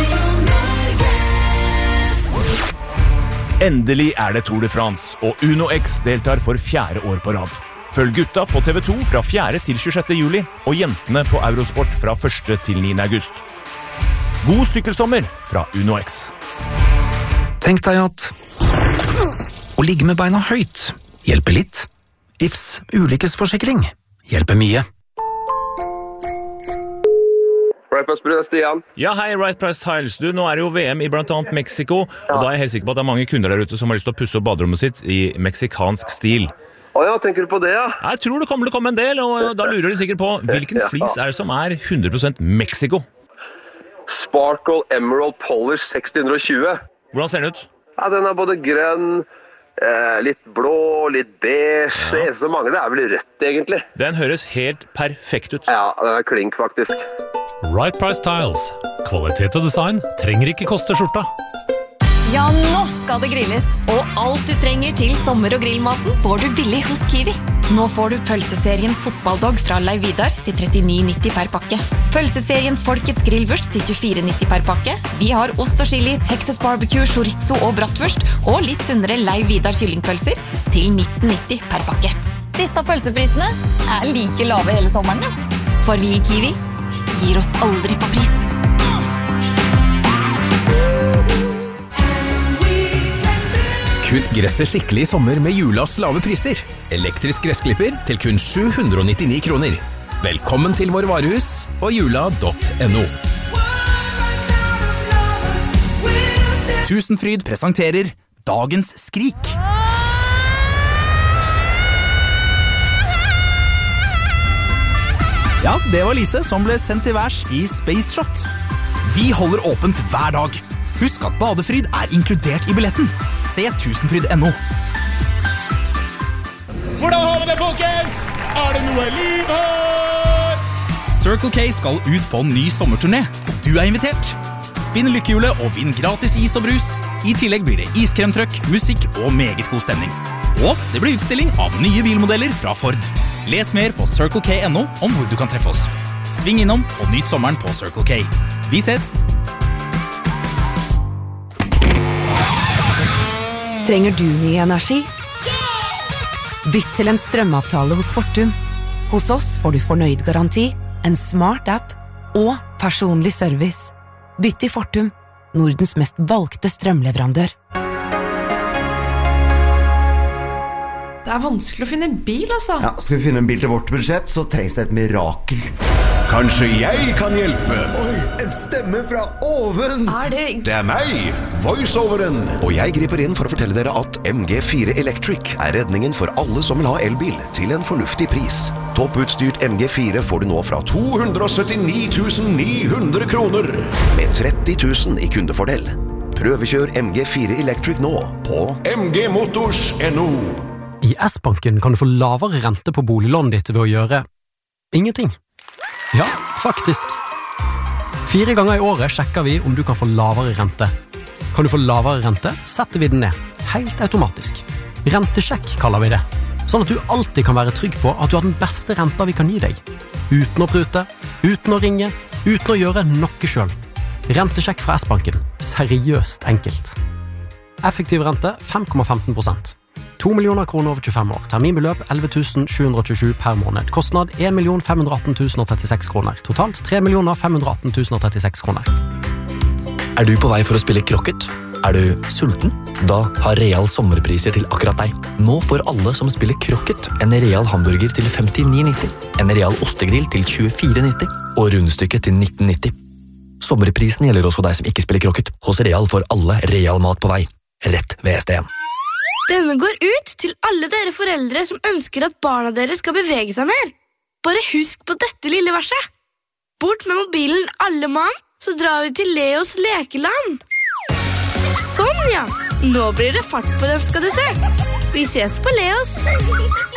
Endelig det Tour de France, og Uno X deltar for 4. år på rad. Følg gutta på TV 2 fra 4. til 26. juli, og jentene på Eurosport fra 1. til 9. august. God sykkelsommer fra Uno X. Tenk deg at å ligge med beina høyt hjelper litt. Ifs ulykkesforsikring hjelper mye. Right Price Tiles, Stian. Ja, hei, Right Price Tiles. Du, nå det jo VM i blant annet Mexico, og da jeg helt sikker på at det mange kunder der ute som har lyst til å pusse opp baderommet sitt i meksikansk stil. Ja, tenker du på det, ja? Jeg tror det kommer til å komme en del, og da lurer de sikkert på hvilken flis det som 100% Mexico? Sparkle Emerald Polish 620. Hvordan ser den ut? Ja, den både grønn, litt blå, litt beige. Det eneste som mangler vel rødt, egentlig. Den høres helt perfekt ut. Ja, den klink, faktisk. Right Price Tiles. Kvalitet og design trenger ikke koste skjorta. Ja, nå skal det grilles, og alt du trenger til sommer- og grillmaten får du billig hos Kiwi. Nå får du pølseserien Fotballdog fra Leiv Vidar til 39,90 per pakke. Pølseserien Folkets grillvurst til 24,90 per pakke. Vi har ost og chili, Texas barbecue, chorizo og bratwurst, og litt sunnere Leiv Vidar kyllingpølser til 19,90 per pakke. Disse pølseprisene like lave hele sommeren, ja. For vi i Kiwi gir oss aldri på pris. Kutt gresset skikkelig i sommer med Julas lave priser. Elektrisk gressklipper til kun 799 kroner. Velkommen til vår varehus og jula.no. Tusenfryd presenterer Dagens Skrik. Ja, det var Lise som ble sendt til værs i Space Shot. Vi holder åpent hver dag. Husk at badefryd inkludert i billetten. Se tusenfryd.no. Hvordan har vi det, folkens? Det noe liv her? Circle K skal ut på en ny sommerturné. Du invitert. Spinn lykkehjulet og vinn gratis is og brus. I tillegg blir det iskremtrøkk, musikk og meget god stemning. Og det blir utstilling av nye bilmodeller fra Ford. Les mer på CircleK.no om hvor du kan treffe oss. Sving innom og nyt sommeren på Circle K. Vi ses! Trenger du ny energi? Bytt til en strømavtale hos Fortum. Hos oss får du fornøyd garanti, en smart app og personlig service. Bytt til Fortum, Nordens mest valgte strømleverandør. Det vanskelig å finne bil, altså. Ja, skal vi finne en bil til vårt budsjett, så trengs det et mirakel. Kanskje jeg kan hjelpe? Oi, en stemme fra oven! Det meg, voiceoveren. Og jeg griper inn for å fortelle dere at MG4 Electric redningen for alle som vil ha elbil til en fornuftig pris. Topputstyrt MG4 får du nå fra 279 900 kroner. Med 30 000 i kundefordel. Prøvekjør MG4 Electric nå på mgmotors.no. I S-banken kan du få lavere rente på boliglånet ditt ved å gjøre ingenting. Ja, faktisk. 4 ganger i året sjekker vi om du kan få lavere rente. Kan du få lavere rente, setter vi den ned. Helt automatisk. Rentesjekk kaller vi det. Sånn at du alltid kan være trygg på at du har den beste renta vi kan gi deg. Uten å prute, Uten å ringe, uten å gjøre noe selv. Rentesjekk fra S-banken. Seriøst enkelt. Effektiv rente 5,15%. 2 millioner kroner over 25 år. Terminbeløp 11 727 per måned. Kostnad 1 518 036 kroner. Totalt 3 518 036 kroner. Du på vei for å spille krokket? Du sulten? Da har Real sommerpriser til akkurat deg. Nå får alle som spiller krokket en Real hamburger til 59,90, en Real ostegrill til 24,90 og rundstykke til 19,90. Sommerprisen gjelder også deg som ikke spiller krokket. Hos Real får alle Real mat på vei. Rett ved SDN. Denne går ut til alle dere foreldre som ønsker at barna deres skal bevege seg mer. Bare husk på dette lille verset. Bort med mobilen alle mann, så drar vi til Leos lekeland. Sånn ja, nå blir det fart på dem skal du se. Vi ses på Leos.